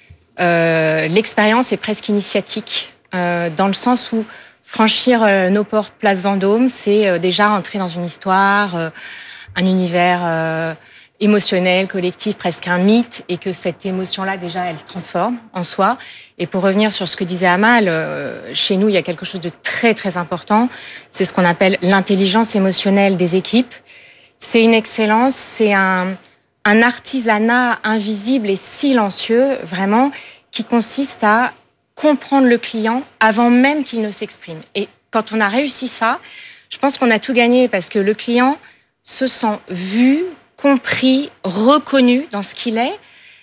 euh, l'expérience est presque initiatique, euh, dans le sens où franchir euh, nos portes Place Vendôme, c'est euh, déjà entrer dans une histoire, euh, un univers euh, émotionnel, collectif, presque un mythe, et que cette émotion-là, déjà, elle transforme en soi. Et pour revenir sur ce que disait Amal, euh, chez nous, il y a quelque chose de très, très important. C'est ce qu'on appelle l'intelligence émotionnelle des équipes. C'est une excellence, c'est un, un artisanat invisible et silencieux, vraiment, qui consiste à comprendre le client avant même qu'il ne s'exprime. Et quand on a réussi ça, je pense qu'on a tout gagné parce que le client se sent vu, compris, reconnu dans ce qu'il est.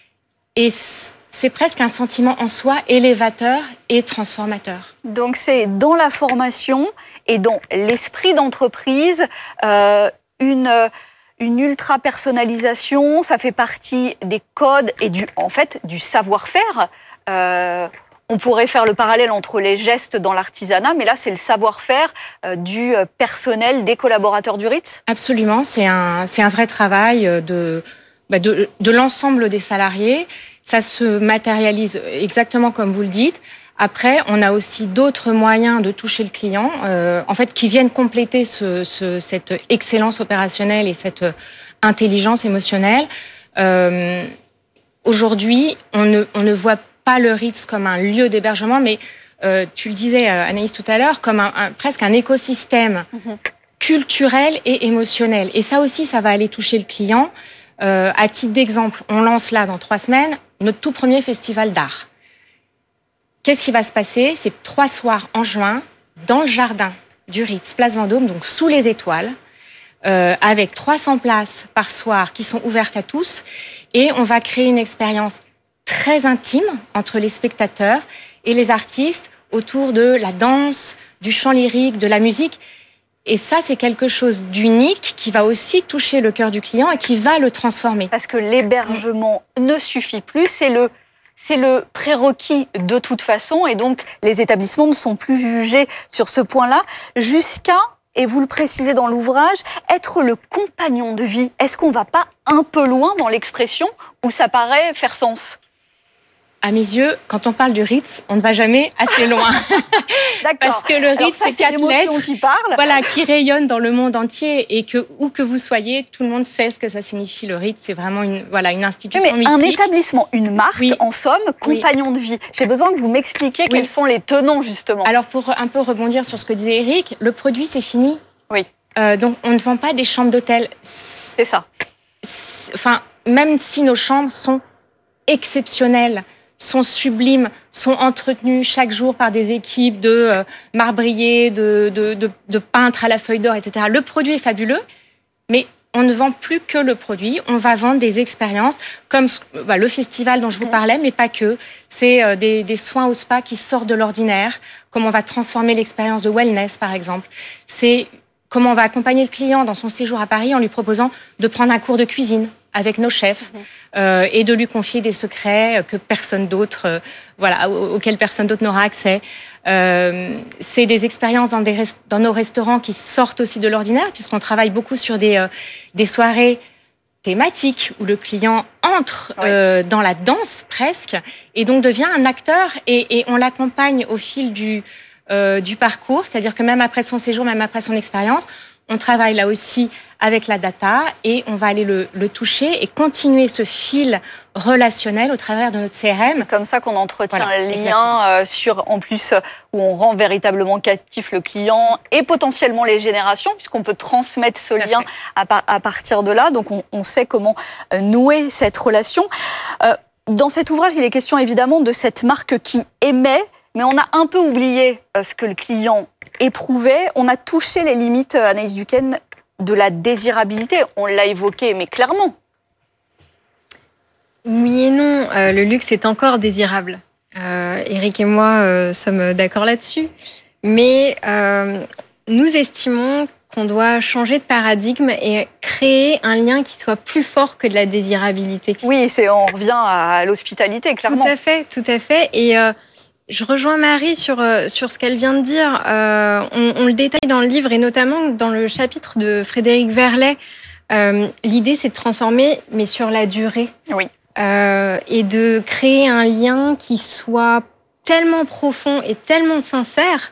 Et c'est presque un sentiment en soi élévateur et transformateur. Donc c'est dans la formation et dans l'esprit d'entreprise, euh, une, une ultra-personnalisation, ça fait partie des codes et du, en fait, du savoir-faire. Euh, On pourrait faire le parallèle entre les gestes dans l'artisanat, mais là, c'est le savoir-faire euh, du personnel, des collaborateurs du Ritz. Absolument, c'est un, c'est un vrai travail de, bah de, de l'ensemble des salariés. Ça se matérialise exactement comme vous le dites. Après, on a aussi d'autres moyens de toucher le client, euh, en fait, qui viennent compléter ce, ce, cette excellence opérationnelle et cette intelligence émotionnelle. Euh, aujourd'hui, on ne, on ne voit pas pas le Ritz comme un lieu d'hébergement, mais euh, tu le disais, Anaïs, tout à l'heure, comme un, un, presque un écosystème mmh. culturel et émotionnel. Et ça aussi, ça va aller toucher le client. Euh, à titre d'exemple, on lance là, dans trois semaines, notre tout premier festival d'art. Qu'est-ce qui va se passer? C'est trois soirs en juin, dans le jardin du Ritz, Place Vendôme, donc sous les étoiles, euh, avec trois cents places par soir qui sont ouvertes à tous. Et on va créer une expérience très intime entre les spectateurs et les artistes autour de la danse, du chant lyrique, de la musique. Et ça, c'est quelque chose d'unique qui va aussi toucher le cœur du client et qui va le transformer. Parce que l'hébergement ne suffit plus, c'est le, c'est le prérequis de toute façon. Et donc, les établissements ne sont plus jugés sur ce point-là jusqu'à, et vous le précisez dans l'ouvrage, être le compagnon de vie. Est-ce qu'on ne va pas un peu loin dans l'expression où ça paraît faire sens ? À mes yeux, quand on parle du Ritz, on ne va jamais assez loin. Parce que le Ritz, c'est quatre lettres qui, parle. Voilà, qui rayonnent dans le monde entier et que, où que vous soyez, tout le monde sait ce que ça signifie, le Ritz. C'est vraiment une, voilà, une institution mais mythique. Un établissement, une marque, oui. en somme, compagnon oui. de vie. J'ai besoin que vous m'expliquiez oui. quels sont les tenants, justement. Alors, pour un peu rebondir sur ce que disait Eric, le produit, c'est fini. Oui. Euh, donc, on ne vend pas des chambres d'hôtel. C'est ça. Enfin, même si nos chambres sont exceptionnelles, sont sublimes, sont entretenus chaque jour par des équipes de euh, marbriers, de, de, de, de peintres à la feuille d'or, et cetera. Le produit est fabuleux, mais on ne vend plus que le produit. On va vendre des expériences comme bah, le festival dont je vous parlais, mais pas que. C'est euh, des, des soins au spa qui sortent de l'ordinaire, comment on va transformer l'expérience de wellness, par exemple. C'est comment on va accompagner le client dans son séjour à Paris en lui proposant de prendre un cours de cuisine avec nos chefs mmh. euh, et de lui confier des secrets que personne d'autre, euh, voilà, auxquels personne d'autre n'aura accès. Euh, c'est des expériences dans, des rest- dans nos restaurants qui sortent aussi de l'ordinaire, puisqu'on travaille beaucoup sur des, euh, des soirées thématiques où le client entre oui. euh, dans la danse presque et donc devient un acteur et, et on l'accompagne au fil du, euh, du parcours, c'est-à-dire que même après son séjour, même après son expérience, on travaille là aussi avec la data et on va aller le, le toucher et continuer ce fil relationnel au travers de notre C R M. C'est comme ça qu'on entretient voilà, le lien euh, sur, en plus, où on rend véritablement captif le client et potentiellement les générations, puisqu'on peut transmettre ce lien à, à partir de là. Donc, on, on sait comment euh, nouer cette relation. Euh, dans cet ouvrage, il est question évidemment de cette marque qui émet, mais on a un peu oublié euh, ce que le client éprouvait. On a touché les limites, Anaïs Duquesne, de la désirabilité. On l'a évoqué, mais clairement. Oui et non. Euh, le luxe est encore désirable. Euh, Eric et moi euh, sommes d'accord là-dessus. Mais euh, nous estimons qu'on doit changer de paradigme et créer un lien qui soit plus fort que de la désirabilité. Oui, c'est, on revient à l'hospitalité, clairement. Tout à fait, tout à fait. Et euh, je rejoins Marie sur, euh, sur ce qu'elle vient de dire. Euh, on, on le détaille dans le livre et notamment dans le chapitre de Frédéric Verlet. Euh, l'idée, c'est de transformer, mais sur la durée. Oui. Euh, et de créer un lien qui soit tellement profond et tellement sincère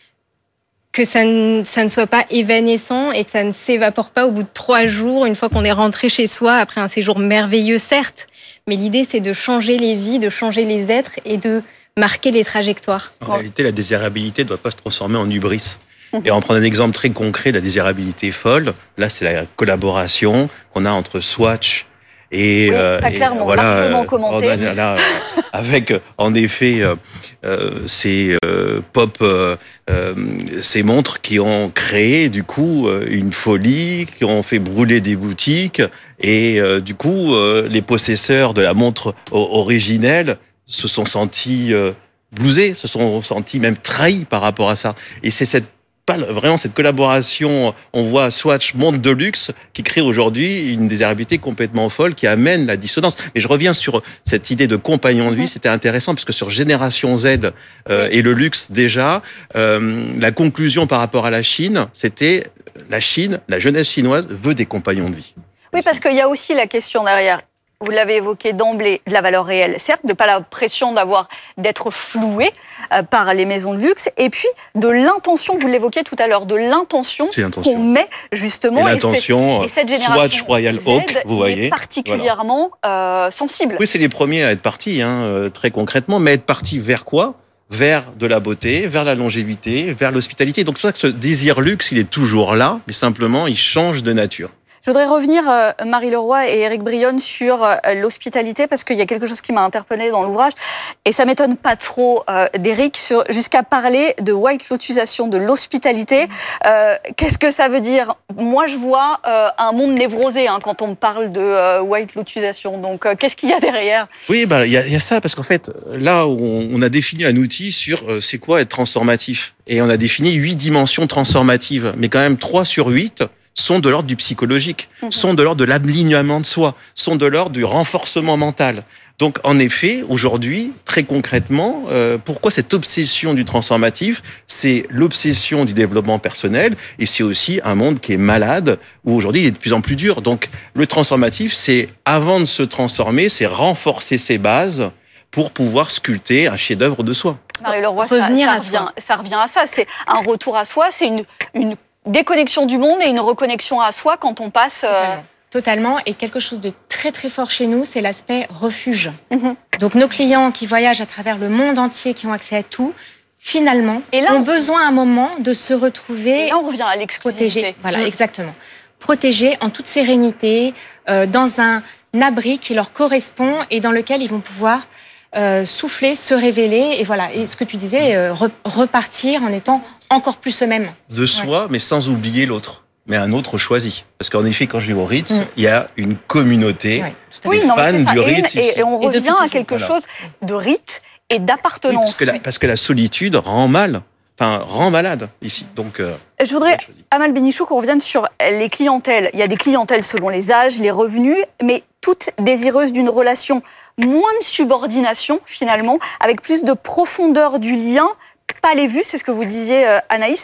que ça ne, ça ne soit pas évanescent et que ça ne s'évapore pas au bout de trois jours, une fois qu'on est rentré chez soi, après un séjour merveilleux, certes. Mais l'idée, c'est de changer les vies, de changer les êtres et de marquer les trajectoires. En réalité, la désirabilité ne doit pas se transformer en hubris. Et on prend un exemple très concret de la désirabilité folle. Là, c'est la collaboration qu'on a entre Swatch et, oui, euh, ça, et clairement, voilà, largement euh, commenté. Là, là, avec en effet euh, euh, ces euh, pop, euh, euh, ces montres qui ont créé du coup euh, une folie, qui ont fait brûler des boutiques et euh, du coup euh, les possesseurs de la montre originelle se sont sentis euh, blousés, se sont sentis même trahis par rapport à ça. Et c'est cette pas vraiment cette collaboration, on voit Swatch montre de luxe qui crée aujourd'hui une désirabilité complètement folle qui amène la dissonance. Mais je reviens sur cette idée de compagnon de vie, c'était intéressant parce que sur Génération Z euh, et le luxe déjà, euh, la conclusion par rapport à la Chine, c'était la Chine, la jeunesse chinoise veut des compagnons de vie. Oui, parce qu'il y a aussi la question derrière. Vous l'avez évoqué d'emblée, de la valeur réelle, certes, de pas la pression d'avoir d'être floué euh, par les maisons de luxe, et puis de l'intention, vous l'évoquiez tout à l'heure, de l'intention qu'on met justement, et, l'intention, et, cette, et cette génération Swatch Royal Z Oak, vous voyez, est particulièrement voilà. euh, sensible. Oui, c'est les premiers à être partis, hein, très concrètement, mais être partis vers quoi ? Vers de la beauté, vers la longévité, vers l'hospitalité. Donc c'est pour ça que ce désir luxe, il est toujours là, mais simplement, il change de nature. Je voudrais revenir, euh, Marie Leroy et Éric Brionne, sur euh, l'hospitalité, parce qu'il y a quelque chose qui m'a interpellée dans l'ouvrage, et ça m'étonne pas trop euh, d'Éric, jusqu'à parler de white lotusation de l'hospitalité. Euh, qu'est-ce que ça veut dire ? Moi, je vois euh, un monde névrosé hein, quand on me parle de euh, white lotusation. Donc, euh, qu'est-ce qu'il y a derrière ? Oui, bah, il y, y a ça, parce qu'en fait, là, on, on a défini un outil sur euh, c'est quoi être transformatif. Et on a défini huit dimensions transformatives, mais quand même trois sur huit sont de l'ordre du psychologique, mmh. sont de l'ordre de l'alignement de soi, sont de l'ordre du renforcement mental. Donc, en effet, aujourd'hui, très concrètement, euh, pourquoi cette obsession du transformatif ? C'est l'obsession du développement personnel et c'est aussi un monde qui est malade, où aujourd'hui, il est de plus en plus dur. Donc, le transformatif, c'est, avant de se transformer, c'est renforcer ses bases pour pouvoir sculpter un chef-d'œuvre de soi. Marie Leroy, ça, ça, revient, ça revient à ça. C'est un retour à soi, c'est une... une déconnexion du monde et une reconnexion à soi quand on passe... Euh... Totalement. Totalement. Et quelque chose de très très fort chez nous, c'est l'aspect refuge. Mm-hmm. Donc nos clients qui voyagent à travers le monde entier, qui ont accès à tout, finalement, et là, ont on... besoin à un moment de se retrouver... Et là, on revient à l'exclusivité. Voilà, mm. exactement. Protégés en toute sérénité, euh, dans un abri qui leur correspond et dans lequel ils vont pouvoir... Euh, souffler, se révéler, et voilà. Et ce que tu disais, euh, re- repartir en étant encore plus eux-mêmes. De soi, ouais. mais sans oublier l'autre. Mais un autre choisi. Parce qu'en effet, quand je vais au Ritz, mm. il y a une communauté ouais, des oui, non, fans du Ritz. Et, et, et on revient et à quelque voilà. chose de rite et d'appartenance. Oui, parce, que la, parce que la solitude rend mal. Enfin, rend malade ici. Donc, euh, je voudrais, Amal Bénichou, qu'on revienne sur les clientèles. Il y a des clientèles selon les âges, les revenus, mais toutes désireuses d'une relation, moins de subordination finalement, avec plus de profondeur du lien, pas les vues, c'est ce que vous disiez euh, Anaïs.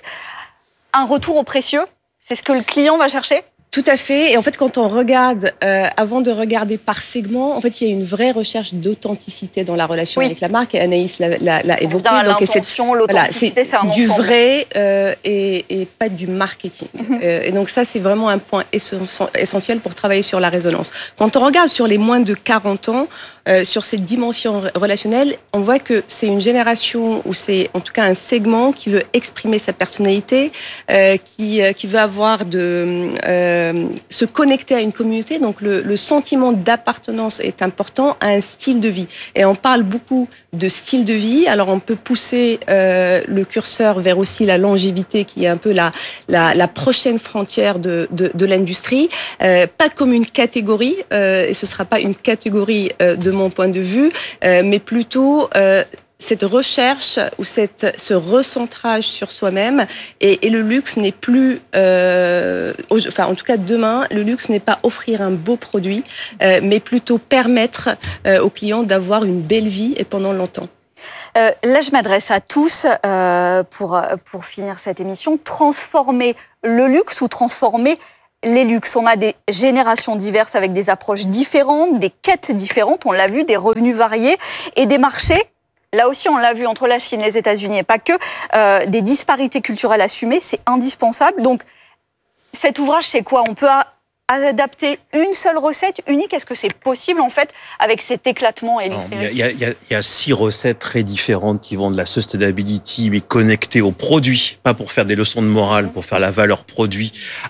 Un retour au précieux, c'est ce que le client va chercher ? Tout à fait. Et en fait, quand on regarde, euh, avant de regarder par segment, en fait, il y a une vraie recherche d'authenticité dans la relation oui. avec la marque. Et Anaïs l'a, l'a, l'a évoqué. Donc, l'intention, l'authenticité, voilà, c'est, c'est un du ensemble. vrai euh, et, et pas du marketing. Mm-hmm. Euh, et donc ça, c'est vraiment un point essentiel pour travailler sur la résonance. Quand on regarde sur les moins de quarante ans, euh, sur cette dimension relationnelle, on voit que c'est une génération ou c'est en tout cas un segment qui veut exprimer sa personnalité, euh, qui, euh, qui veut avoir de... Euh, se connecter à une communauté, donc le, le sentiment d'appartenance est important à un style de vie. Et on parle beaucoup de style de vie, alors on peut pousser euh, le curseur vers aussi la longévité qui est un peu la, la, la prochaine frontière de, de, de l'industrie, euh, pas comme une catégorie, euh, et ce ne sera pas une catégorie euh, de mon point de vue, euh, mais plutôt... Euh, cette recherche ou cette, ce recentrage sur soi-même et, et le luxe n'est plus, euh, enfin en tout cas demain, le luxe n'est pas offrir un beau produit, euh, mais plutôt permettre euh, aux clients d'avoir une belle vie et pendant longtemps. Euh, là, je m'adresse à tous euh, pour, pour finir cette émission. Transformer le luxe ou transformer les luxes. On a des générations diverses avec des approches différentes, des quêtes différentes, on l'a vu, des revenus variés et des marchés. Là aussi, on l'a vu entre la Chine, les États-Unis et pas que, euh, des disparités culturelles assumées, c'est indispensable. Donc, cet ouvrage, c'est quoi? On peut adapter une seule recette unique? Est-ce que c'est possible, en fait, avec cet éclatement? Il y, y, y, y a six recettes très différentes qui vont de la sustainability, mais connectées aux produits, pas pour faire des leçons de morale, pour faire la valeur produit,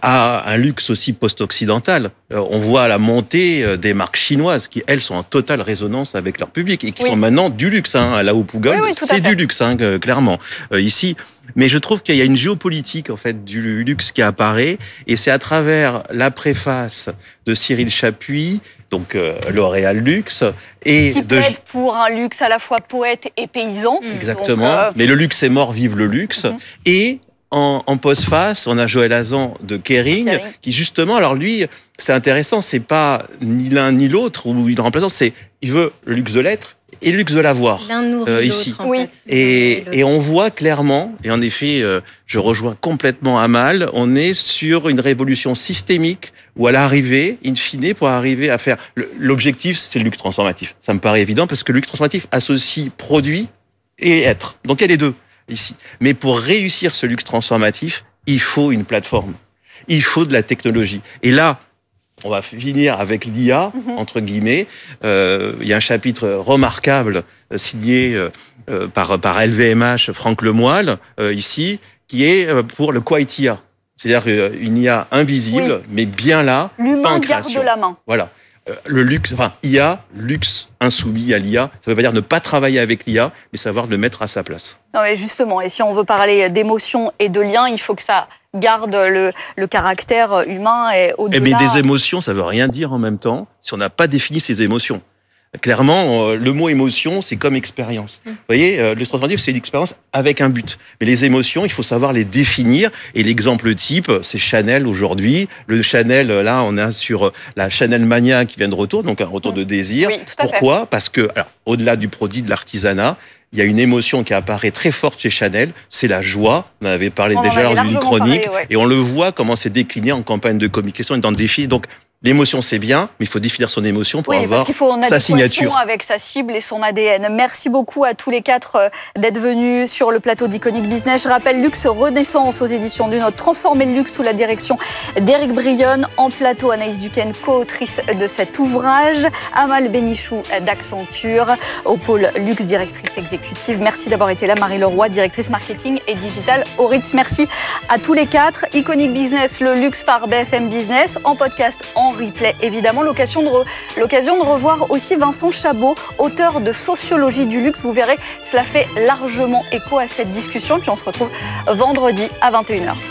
à un luxe aussi post-occidental. On voit la montée des marques chinoises qui, elles, sont en totale résonance avec leur public et qui oui. sont maintenant du luxe. Hein. Là, au Pougon, oui, oui, c'est du luxe, hein, clairement. Euh, ici... Mais je trouve qu'il y a une géopolitique en fait du luxe qui apparaît, et c'est à travers la préface de Cyril Chapuis, donc euh, L'Oréal Luxe, et qui de... plaide pour un luxe à la fois poète et paysan. Exactement. Donc, euh... Mais le luxe est mort, vive le luxe. Mm-hmm. Et en, en postface, on a Joël Hazan de Kering, Kering, qui justement, alors lui, c'est intéressant, c'est pas ni l'un ni l'autre ou une remplaçante, c'est il veut le luxe de l'être et le luxe de l'avoir euh, ici. En oui. fait. Et, et on voit clairement, et en effet, euh, je rejoins complètement Amal, on est sur une révolution systémique où à l'arrivée, in fine, pour arriver à faire... L'objectif, c'est le luxe transformatif. Ça me paraît évident parce que le luxe transformatif associe produit et être. Donc il y a les deux ici. Mais pour réussir ce luxe transformatif, il faut une plateforme. Il faut de la technologie. Et là, on va finir avec l'I A, mm-hmm. entre guillemets. Euh, il y a un chapitre remarquable euh, signé euh, par, par L V M H, Franck Lemoyle, euh, ici, qui est pour le Quiet I A. C'est-à-dire une I A invisible, oui. mais bien là, l'humain garde la main. Voilà. Euh, le luxe, enfin, I A, luxe insoumis à l'I A, ça ne veut pas dire ne pas travailler avec l'I A, mais savoir le mettre à sa place. Non, mais justement, et si on veut parler d'émotions et de liens, il faut que ça garde le, le caractère humain et au-delà. Mais des émotions, ça ne veut rien dire en même temps si on n'a pas défini ces émotions. Clairement, le mot émotion, c'est comme expérience. Mmh. Vous voyez, le transformatif, c'est une expérience avec un but. Mais les émotions, il faut savoir les définir. Et l'exemple type, c'est Chanel aujourd'hui. Le Chanel, là, on est sur la Chanel Mania qui vient de retour, donc un retour mmh. de désir. Oui, tout à Pourquoi fait. Parce que, alors, au-delà du produit, de l'artisanat, il y a une émotion qui apparaît très forte chez Chanel, c'est la joie. On en avait parlé on déjà avait dans une chronique. Parlé, ouais. Et on le voit comment c'est décliné en campagne de communication et dans le défi. Donc, l'émotion, c'est bien, mais il faut définir son émotion pour oui, avoir parce qu'il faut en sa signature. Avec sa cible et son A D N. Merci beaucoup à tous les quatre d'être venus sur le plateau d'Iconic Business. Je rappelle Luxe Renaissance aux éditions du Nôtre. Transformer le luxe sous la direction d'Éric Brionne. En plateau, Anaïs Duquesne, co-autrice de cet ouvrage. Amal Bénichou d'Accenture, au pôle luxe, directrice exécutive. Merci d'avoir été là. Marie Leroy, directrice marketing et digital au Ritz. Merci à tous les quatre. Iconic Business, le luxe par B F M Business, en podcast, en replay, évidemment. L'occasion de, re... l'occasion de revoir aussi Vincent Chabot, auteur de Sociologie du luxe. Vous verrez, cela fait largement écho à cette discussion. Puis on se retrouve vendredi à vingt et une heures.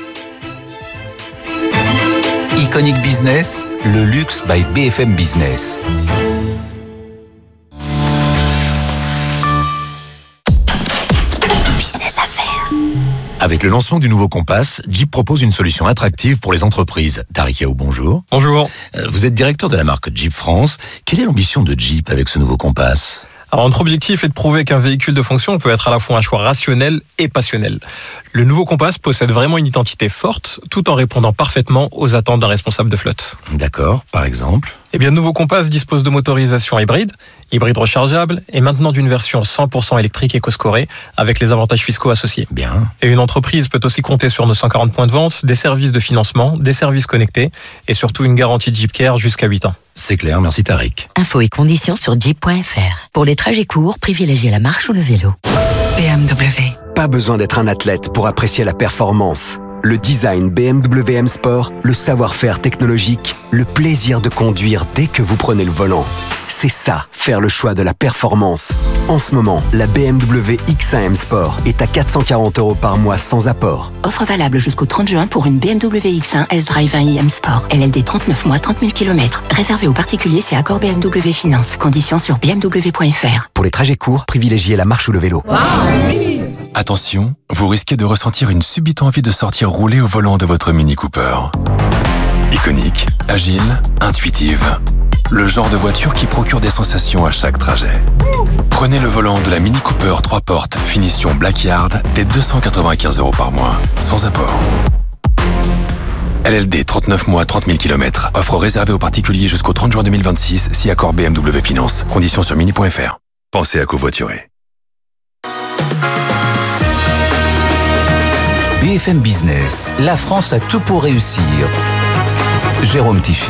Iconic Business, le luxe by B F M Business. Business Affaires. Avec le lancement du nouveau Compass, Jeep propose une solution attractive pour les entreprises. Tariq Yaou, bonjour. Bonjour. Vous êtes directeur de la marque Jeep France. Quelle est l'ambition de Jeep avec ce nouveau Compass ? Alors, notre objectif est de prouver qu'un véhicule de fonction peut être à la fois un choix rationnel et passionnel. Le nouveau Compass possède vraiment une identité forte, tout en répondant parfaitement aux attentes d'un responsable de flotte. D'accord, par exemple ? Eh bien, le nouveau Compass dispose de motorisation hybride, hybride rechargeable, et maintenant d'une version cent pour cent électrique éco-scorée, avec les avantages fiscaux associés. Bien. Et une entreprise peut aussi compter sur nos cent quarante points de vente, des services de financement, des services connectés, et surtout une garantie Jeep Care jusqu'à huit ans. C'est clair, merci Tariq. Infos et conditions sur jeep point f r. Pour les trajets courts, privilégiez la marche ou le vélo. B M W. Pas besoin d'être un athlète pour apprécier la performance. Le design B M W M Sport, le savoir-faire technologique, le plaisir de conduire dès que vous prenez le volant. C'est ça, faire le choix de la performance. En ce moment, la B M W X un M Sport est à quatre cent quarante euros par mois sans apport. Offre valable jusqu'au trente juin pour une B M W X un S-Drive un i M Sport. L L D trente-neuf mois, trente mille kilomètres. Réservé aux particuliers, c'est accord B M W Finance. Conditions sur b m w point f r. Pour les trajets courts, privilégiez la marche ou le vélo. Wow. Attention, vous risquez de ressentir une subite envie de sortir rouler au volant de votre Mini Cooper. Iconique, agile, intuitive. Le genre de voiture qui procure des sensations à chaque trajet. Prenez le volant de la Mini Cooper trois portes, finition Blackyard, dès deux cent quatre-vingt-quinze euros par mois, sans apport. L L D trente-neuf mois, trente mille kilomètres. Offre réservée aux particuliers jusqu'au trente juin deux mille vingt-six, si accord B M W Finance. Conditions sur mini point f r. Pensez à covoiturer. B F M Business, la France a tout pour réussir. Jérôme Tichit.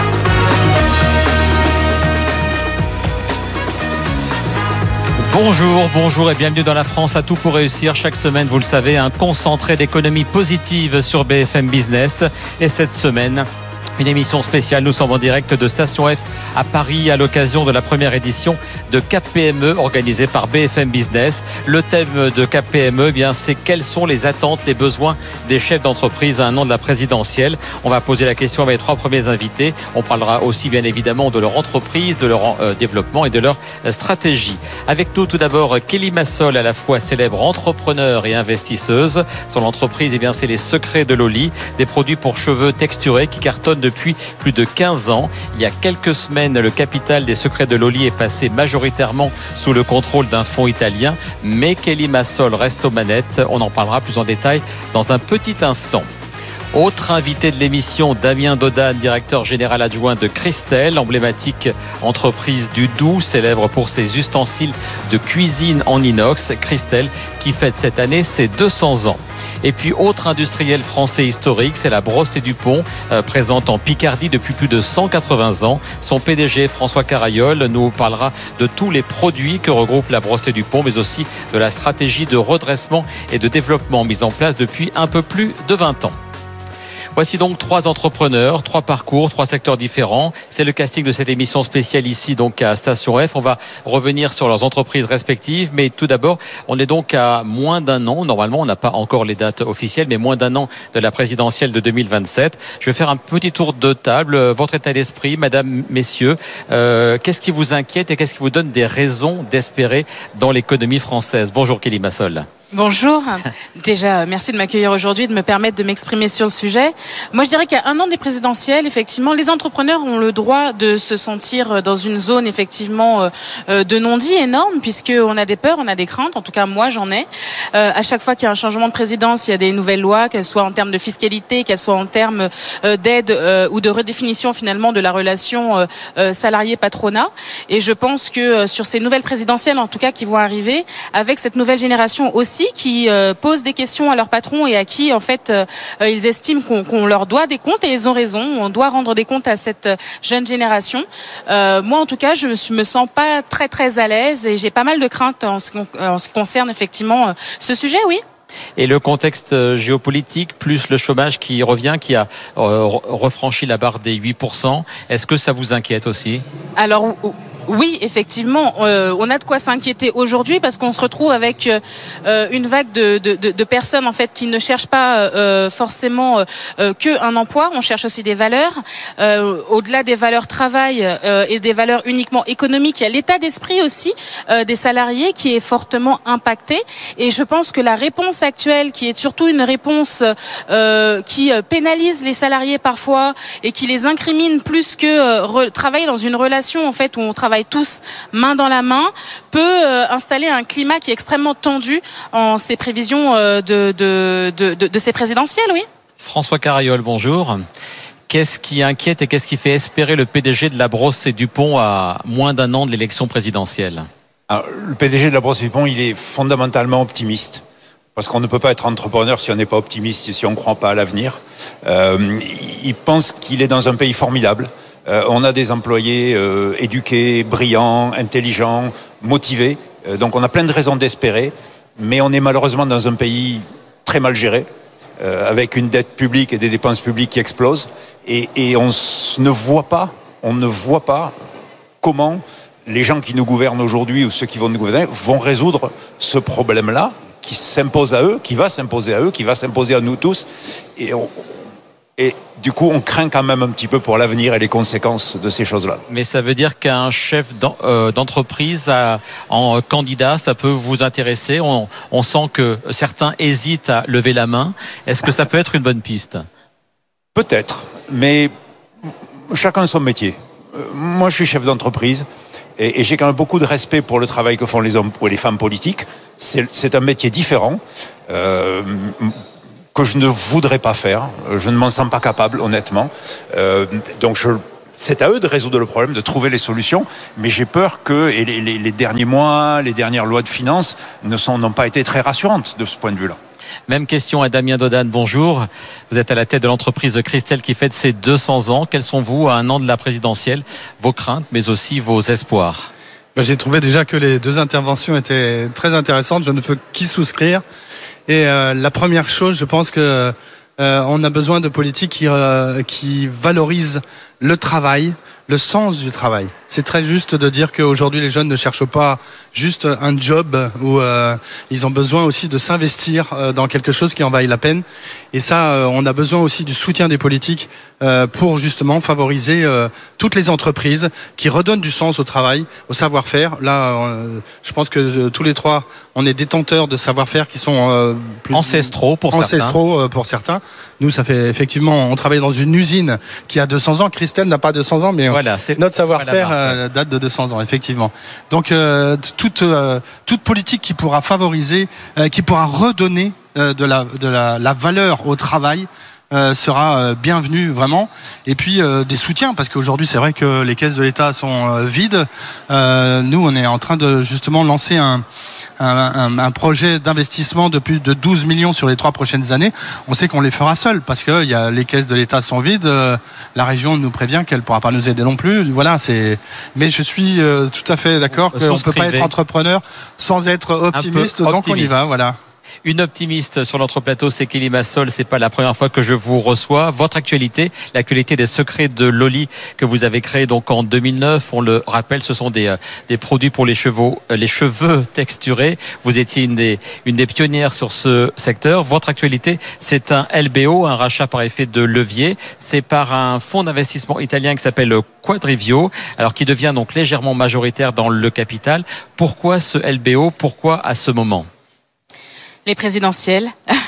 Bonjour, bonjour et bienvenue dans La France à tout pour réussir. Chaque semaine, vous le savez, un concentré d'économie positive sur B F M Business. Et cette semaine, une émission spéciale. Nous sommes en direct de Station F à Paris à l'occasion de la première édition de Cap P M E organisée par B F M Business. Le thème de Cap P M E, eh bien, c'est quelles sont les attentes, les besoins des chefs d'entreprise à un an de la présidentielle. On va poser la question avec les trois premiers invités. On parlera aussi bien évidemment de leur entreprise, de leur euh, développement et de leur euh, stratégie. Avec nous tout d'abord Kelly Massol, à la fois célèbre entrepreneur et investisseuse. Son entreprise, eh bien, c'est les Secrets de Loli, des produits pour cheveux texturés qui cartonnent depuis plus de quinze ans. Il y a quelques semaines, le capital des Secrets de Loli est passé majoritairement sous le contrôle d'un fonds italien, mais Kelly Massol reste aux manettes. On en parlera plus en détail dans un petit instant. Autre invité de l'émission, Damien Dodane, directeur général adjoint de Christelle, emblématique entreprise du Doubs, célèbre pour ses ustensiles de cuisine en inox. Christelle qui fête cette année ses deux cents ans. Et puis, autre industriel français historique, c'est la Brossée du Pont, euh, présente en Picardie depuis plus de cent quatre-vingts ans. Son P D G, François Carayol, nous parlera de tous les produits que regroupe la Brossée du Pont, mais aussi de la stratégie de redressement et de développement mise en place depuis un peu plus de vingt ans. Voici donc trois entrepreneurs, trois parcours, trois secteurs différents. C'est le casting de cette émission spéciale ici donc à Station F. On va revenir sur leurs entreprises respectives. Mais tout d'abord, on est donc à moins d'un an. Normalement, on n'a pas encore les dates officielles, mais moins d'un an de la présidentielle de deux mille vingt-sept. Je vais faire un petit tour de table. Votre état d'esprit, madame, messieurs, euh, qu'est-ce qui vous inquiète et qu'est-ce qui vous donne des raisons d'espérer dans l'économie française? Bonjour Kelly Massol. Bonjour. Déjà, merci de m'accueillir aujourd'hui, de me permettre de m'exprimer sur le sujet. Moi, je dirais qu'à un an des présidentielles, effectivement, les entrepreneurs ont le droit de se sentir dans une zone, effectivement, de non-dit énorme, puisqu'on a des peurs, on a des craintes. En tout cas, moi, j'en ai. Euh, à chaque fois qu'il y a un changement de présidence, il y a des nouvelles lois, qu'elles soient en termes de fiscalité, qu'elles soient en termes d'aide euh, ou de redéfinition, finalement, de la relation euh, salarié-patronat. Et je pense que euh, sur ces nouvelles présidentielles, en tout cas, qui vont arriver, avec cette nouvelle génération aussi, qui euh, posent des questions à leurs patrons et à qui en fait euh, ils estiment qu'on, qu'on leur doit des comptes, et ils ont raison, on doit rendre des comptes à cette jeune génération. Euh, moi en tout cas je me, me sens pas très très à l'aise et j'ai pas mal de craintes en ce, en ce qui concerne effectivement euh, ce sujet, oui. Et le contexte géopolitique, plus le chômage qui revient, qui a euh, refranchi la barre des huit pour cent, est-ce que ça vous inquiète aussi? Alors oui, effectivement, euh, on a de quoi s'inquiéter aujourd'hui parce qu'on se retrouve avec euh, une vague de, de, de personnes en fait qui ne cherchent pas euh, forcément euh, que un emploi. On cherche aussi des valeurs. Euh, au-delà des valeurs travail euh, et des valeurs uniquement économiques, il y a l'état d'esprit aussi euh, des salariés qui est fortement impacté. Et je pense que la réponse actuelle, qui est surtout une réponse euh, qui pénalise les salariés parfois et qui les incrimine plus que euh, re- travailler dans une relation en fait où on travaille tous main dans la main, peut euh, installer un climat qui est extrêmement tendu en ces prévisions euh, de, de, de, de, de ces présidentielles, oui. François Carayol, bonjour. Qu'est-ce qui inquiète et qu'est-ce qui fait espérer le P D G de la Brossée du Pont à moins d'un an de l'élection présidentielle? Alors, le P D G de la Brossée du Pont, il est fondamentalement optimiste. Parce qu'on ne peut pas être entrepreneur si on n'est pas optimiste et si on ne croit pas à l'avenir. Euh, il pense qu'il est dans un pays formidable. Euh, on a des employés euh, éduqués, brillants, intelligents, motivés. Euh, donc on a plein de raisons d'espérer. Mais on est malheureusement dans un pays très mal géré, euh, avec une dette publique et des dépenses publiques qui explosent, et, et on ne voit pas, on ne voit pas comment les gens qui nous gouvernent aujourd'hui ou ceux qui vont nous gouverner vont résoudre ce problème-là qui s'impose à eux, qui va s'imposer à eux, qui va s'imposer à nous tous, et on, Et du coup, on craint quand même un petit peu pour l'avenir et les conséquences de ces choses-là. Mais ça veut dire qu'un chef d'entreprise en candidat, ça peut vous intéresser. On, on sent que certains hésitent à lever la main. Est-ce que ça peut être une bonne piste ? Peut-être, mais chacun son métier. Moi, je suis chef d'entreprise et, et j'ai quand même beaucoup de respect pour le travail que font les hommes ou les femmes politiques. C'est, c'est un métier différent. Euh, que je ne voudrais pas faire. Je ne m'en sens pas capable, honnêtement. Euh, donc, je, c'est à eux de résoudre le problème, de trouver les solutions. Mais j'ai peur que et les, les, les derniers mois, les dernières lois de finances ne sont, n'ont pas été très rassurantes de ce point de vue-là. Même question à Damien Dodane. Bonjour. Vous êtes à la tête de l'entreprise Christelle qui fête ses deux cents ans. Quels sont, vous, à un an de la présidentielle, vos craintes, mais aussi vos espoirs ? Ben, j'ai trouvé déjà que les deux interventions étaient très intéressantes. Je ne peux qu'y souscrire. Et euh, la première chose, je pense que euh, on a besoin de politiques qui, euh, qui valorisent le travail, le sens du travail. C'est très juste de dire qu'aujourd'hui les jeunes ne cherchent pas juste un job où euh, ils ont besoin aussi de s'investir euh, dans quelque chose qui en vaille la peine. Et ça, euh, on a besoin aussi du soutien des politiques euh, pour justement favoriser euh, toutes les entreprises qui redonnent du sens au travail, au savoir-faire. Là, euh, je pense que euh, tous les trois, on est détenteurs de savoir-faire qui sont euh, plus ancestraux pour ancestraux, certains. Ancestraux euh, pour certains. Nous, ça fait effectivement, on travaille dans une usine qui a deux cents ans. Christelle n'a pas deux cents ans, mais voilà, c'est notre savoir-faire voilà, euh, date de deux cents ans, effectivement. Donc, euh, toute, euh, toute politique qui pourra favoriser, euh, qui pourra redonner euh, de, la, de la, la valeur au travail, Euh, sera euh, bienvenue vraiment, et puis euh, des soutiens, parce qu'aujourd'hui c'est vrai que les caisses de l'État sont euh, vides. Euh, nous on est en train de justement lancer un, un, un, un projet d'investissement de plus de douze millions sur les trois prochaines années. On sait qu'on les fera seuls parce que y a, les caisses de l'État sont vides, euh, la région nous prévient qu'elle pourra pas nous aider non plus. Voilà, c'est. Mais je suis euh, tout à fait d'accord qu'on peut pas être entrepreneur sans être optimiste, donc on y va. Voilà. Une optimiste sur notre plateau, c'est Kelly Massol. C'est pas la première fois que je vous reçois. Votre actualité, l'actualité des secrets de Loli que vous avez créé donc en deux mille neuf. On le rappelle, ce sont des des produits pour les cheveux, les cheveux texturés. Vous étiez une des une des pionnières sur ce secteur. Votre actualité, c'est un L B O, un rachat par effet de levier. C'est par un fonds d'investissement italien qui s'appelle Quadrivio, alors qui devient donc légèrement majoritaire dans le capital. Pourquoi ce L B O? Pourquoi à ce moment? Les présidentielles.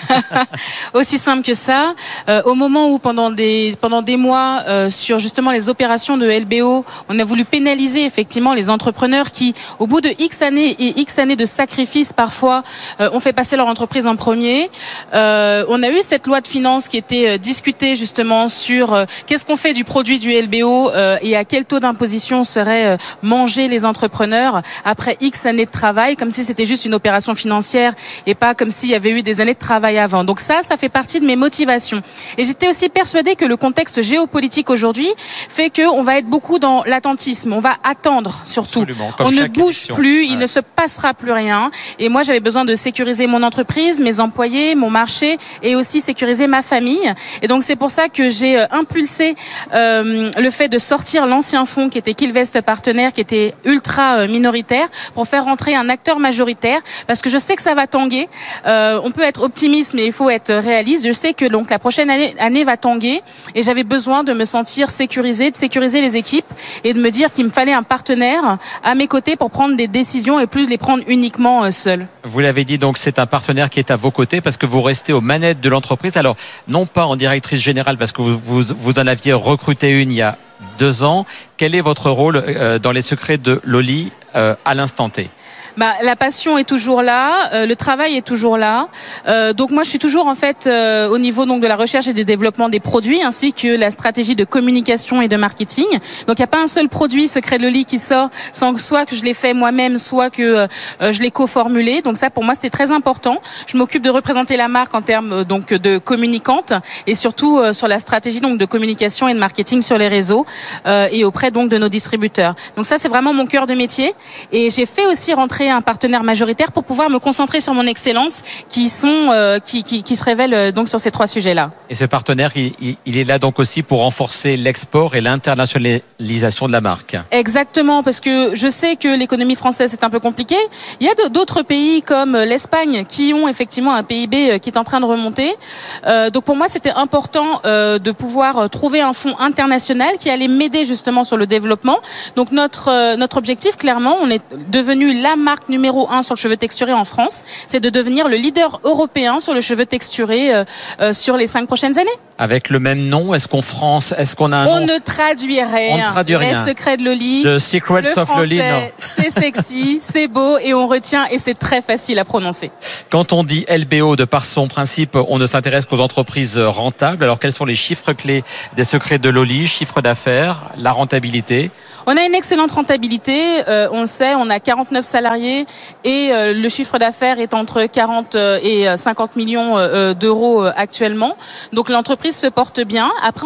Aussi simple que ça. Euh, au moment où pendant des pendant des mois euh, sur justement les opérations de L B O, on a voulu pénaliser effectivement les entrepreneurs qui, au bout de X années et X années de sacrifices parfois, euh, ont fait passer leur entreprise en premier. Euh, on a eu cette loi de finances qui était euh, discutée justement sur euh, qu'est-ce qu'on fait du produit du L B O euh, et à quel taux d'imposition seraient euh, mangés les entrepreneurs après X années de travail, comme si c'était juste une opération financière et pas comme s'il y avait eu des années de travail avant. Donc ça, ça fait partie de mes motivations. Et j'étais aussi persuadée que le contexte géopolitique aujourd'hui fait qu'on va être beaucoup dans l'attentisme. On va attendre surtout. On ne bouge élection. plus, ouais. Il ne se passera plus rien. Et moi, j'avais besoin de sécuriser mon entreprise, mes employés, mon marché et aussi sécuriser ma famille. Et donc c'est pour ça que j'ai impulsé euh, le fait de sortir l'ancien fonds qui était Killvest Partenaire, qui était ultra minoritaire, pour faire rentrer un acteur majoritaire, parce que je sais que ça va tanguer. Euh, on peut être optimiste, mais il faut être réaliste. Je sais que donc la prochaine année, année va tanguer, et j'avais besoin de me sentir sécurisée, de sécuriser les équipes et de me dire qu'il me fallait un partenaire à mes côtés pour prendre des décisions et plus les prendre uniquement seul. Vous l'avez dit, donc c'est un partenaire qui est à vos côtés parce que vous restez aux manettes de l'entreprise. Alors non pas en directrice générale parce que vous, vous, vous en aviez recruté une il y a deux ans. Quel est votre rôle euh, dans les secrets de Loli euh, à l'instant T? Bah, la passion est toujours là, euh, le travail est toujours là. Euh, donc moi, je suis toujours en fait euh, au niveau donc de la recherche et du développement des produits, ainsi que la stratégie de communication et de marketing. Donc il n'y a pas un seul produit Secret de Loli qui sort sans que soit que je l'ai fait moi-même, soit que euh, je l'ai co-formulé. Donc ça, pour moi, c'était très important. Je m'occupe de représenter la marque en termes donc de communicante et surtout euh, sur la stratégie donc de communication et de marketing sur les réseaux. euh, et auprès donc de nos distributeurs. Donc ça, c'est vraiment mon cœur de métier. Et j'ai fait aussi rentrer un partenaire majoritaire pour pouvoir me concentrer sur mon excellence, qui sont euh, qui, qui qui se révèlent euh, donc sur ces trois sujets-là. Et ce partenaire, il, il, il est là donc aussi pour renforcer l'export et l'internationalisation de la marque. Exactement, parce que je sais que l'économie française est un peu compliquée. Il y a d'autres pays comme l'Espagne qui ont effectivement un P I B qui est en train de remonter. Euh, donc pour moi, c'était important euh, de pouvoir trouver un fonds international qui allait m'aider justement sur le développement. Donc notre euh, notre objectif, clairement, on est devenu la marque numéro un sur le cheveu texturé en France. C'est de devenir le leader européen sur le cheveu texturé euh, euh, sur les cinq prochaines années. Avec le même nom, est-ce qu'on France, est-ce qu'on a un On nom ne traduit rien. On ne traduit rien. Les secrets de Loli. The Secrets le of Loli, non. C'est sexy, c'est beau et on retient et c'est très facile à prononcer. Quand on dit L B O, de par son principe, on ne s'intéresse qu'aux entreprises rentables. Alors quels sont les chiffres clés des secrets de Loli? Chiffre d'affaires, la rentabilité? On a une excellente rentabilité, euh, on le sait, on a quarante-neuf salariés et euh, le chiffre d'affaires est entre quarante et cinquante millions euh, d'euros actuellement. Donc l'entreprise se porte bien. Après,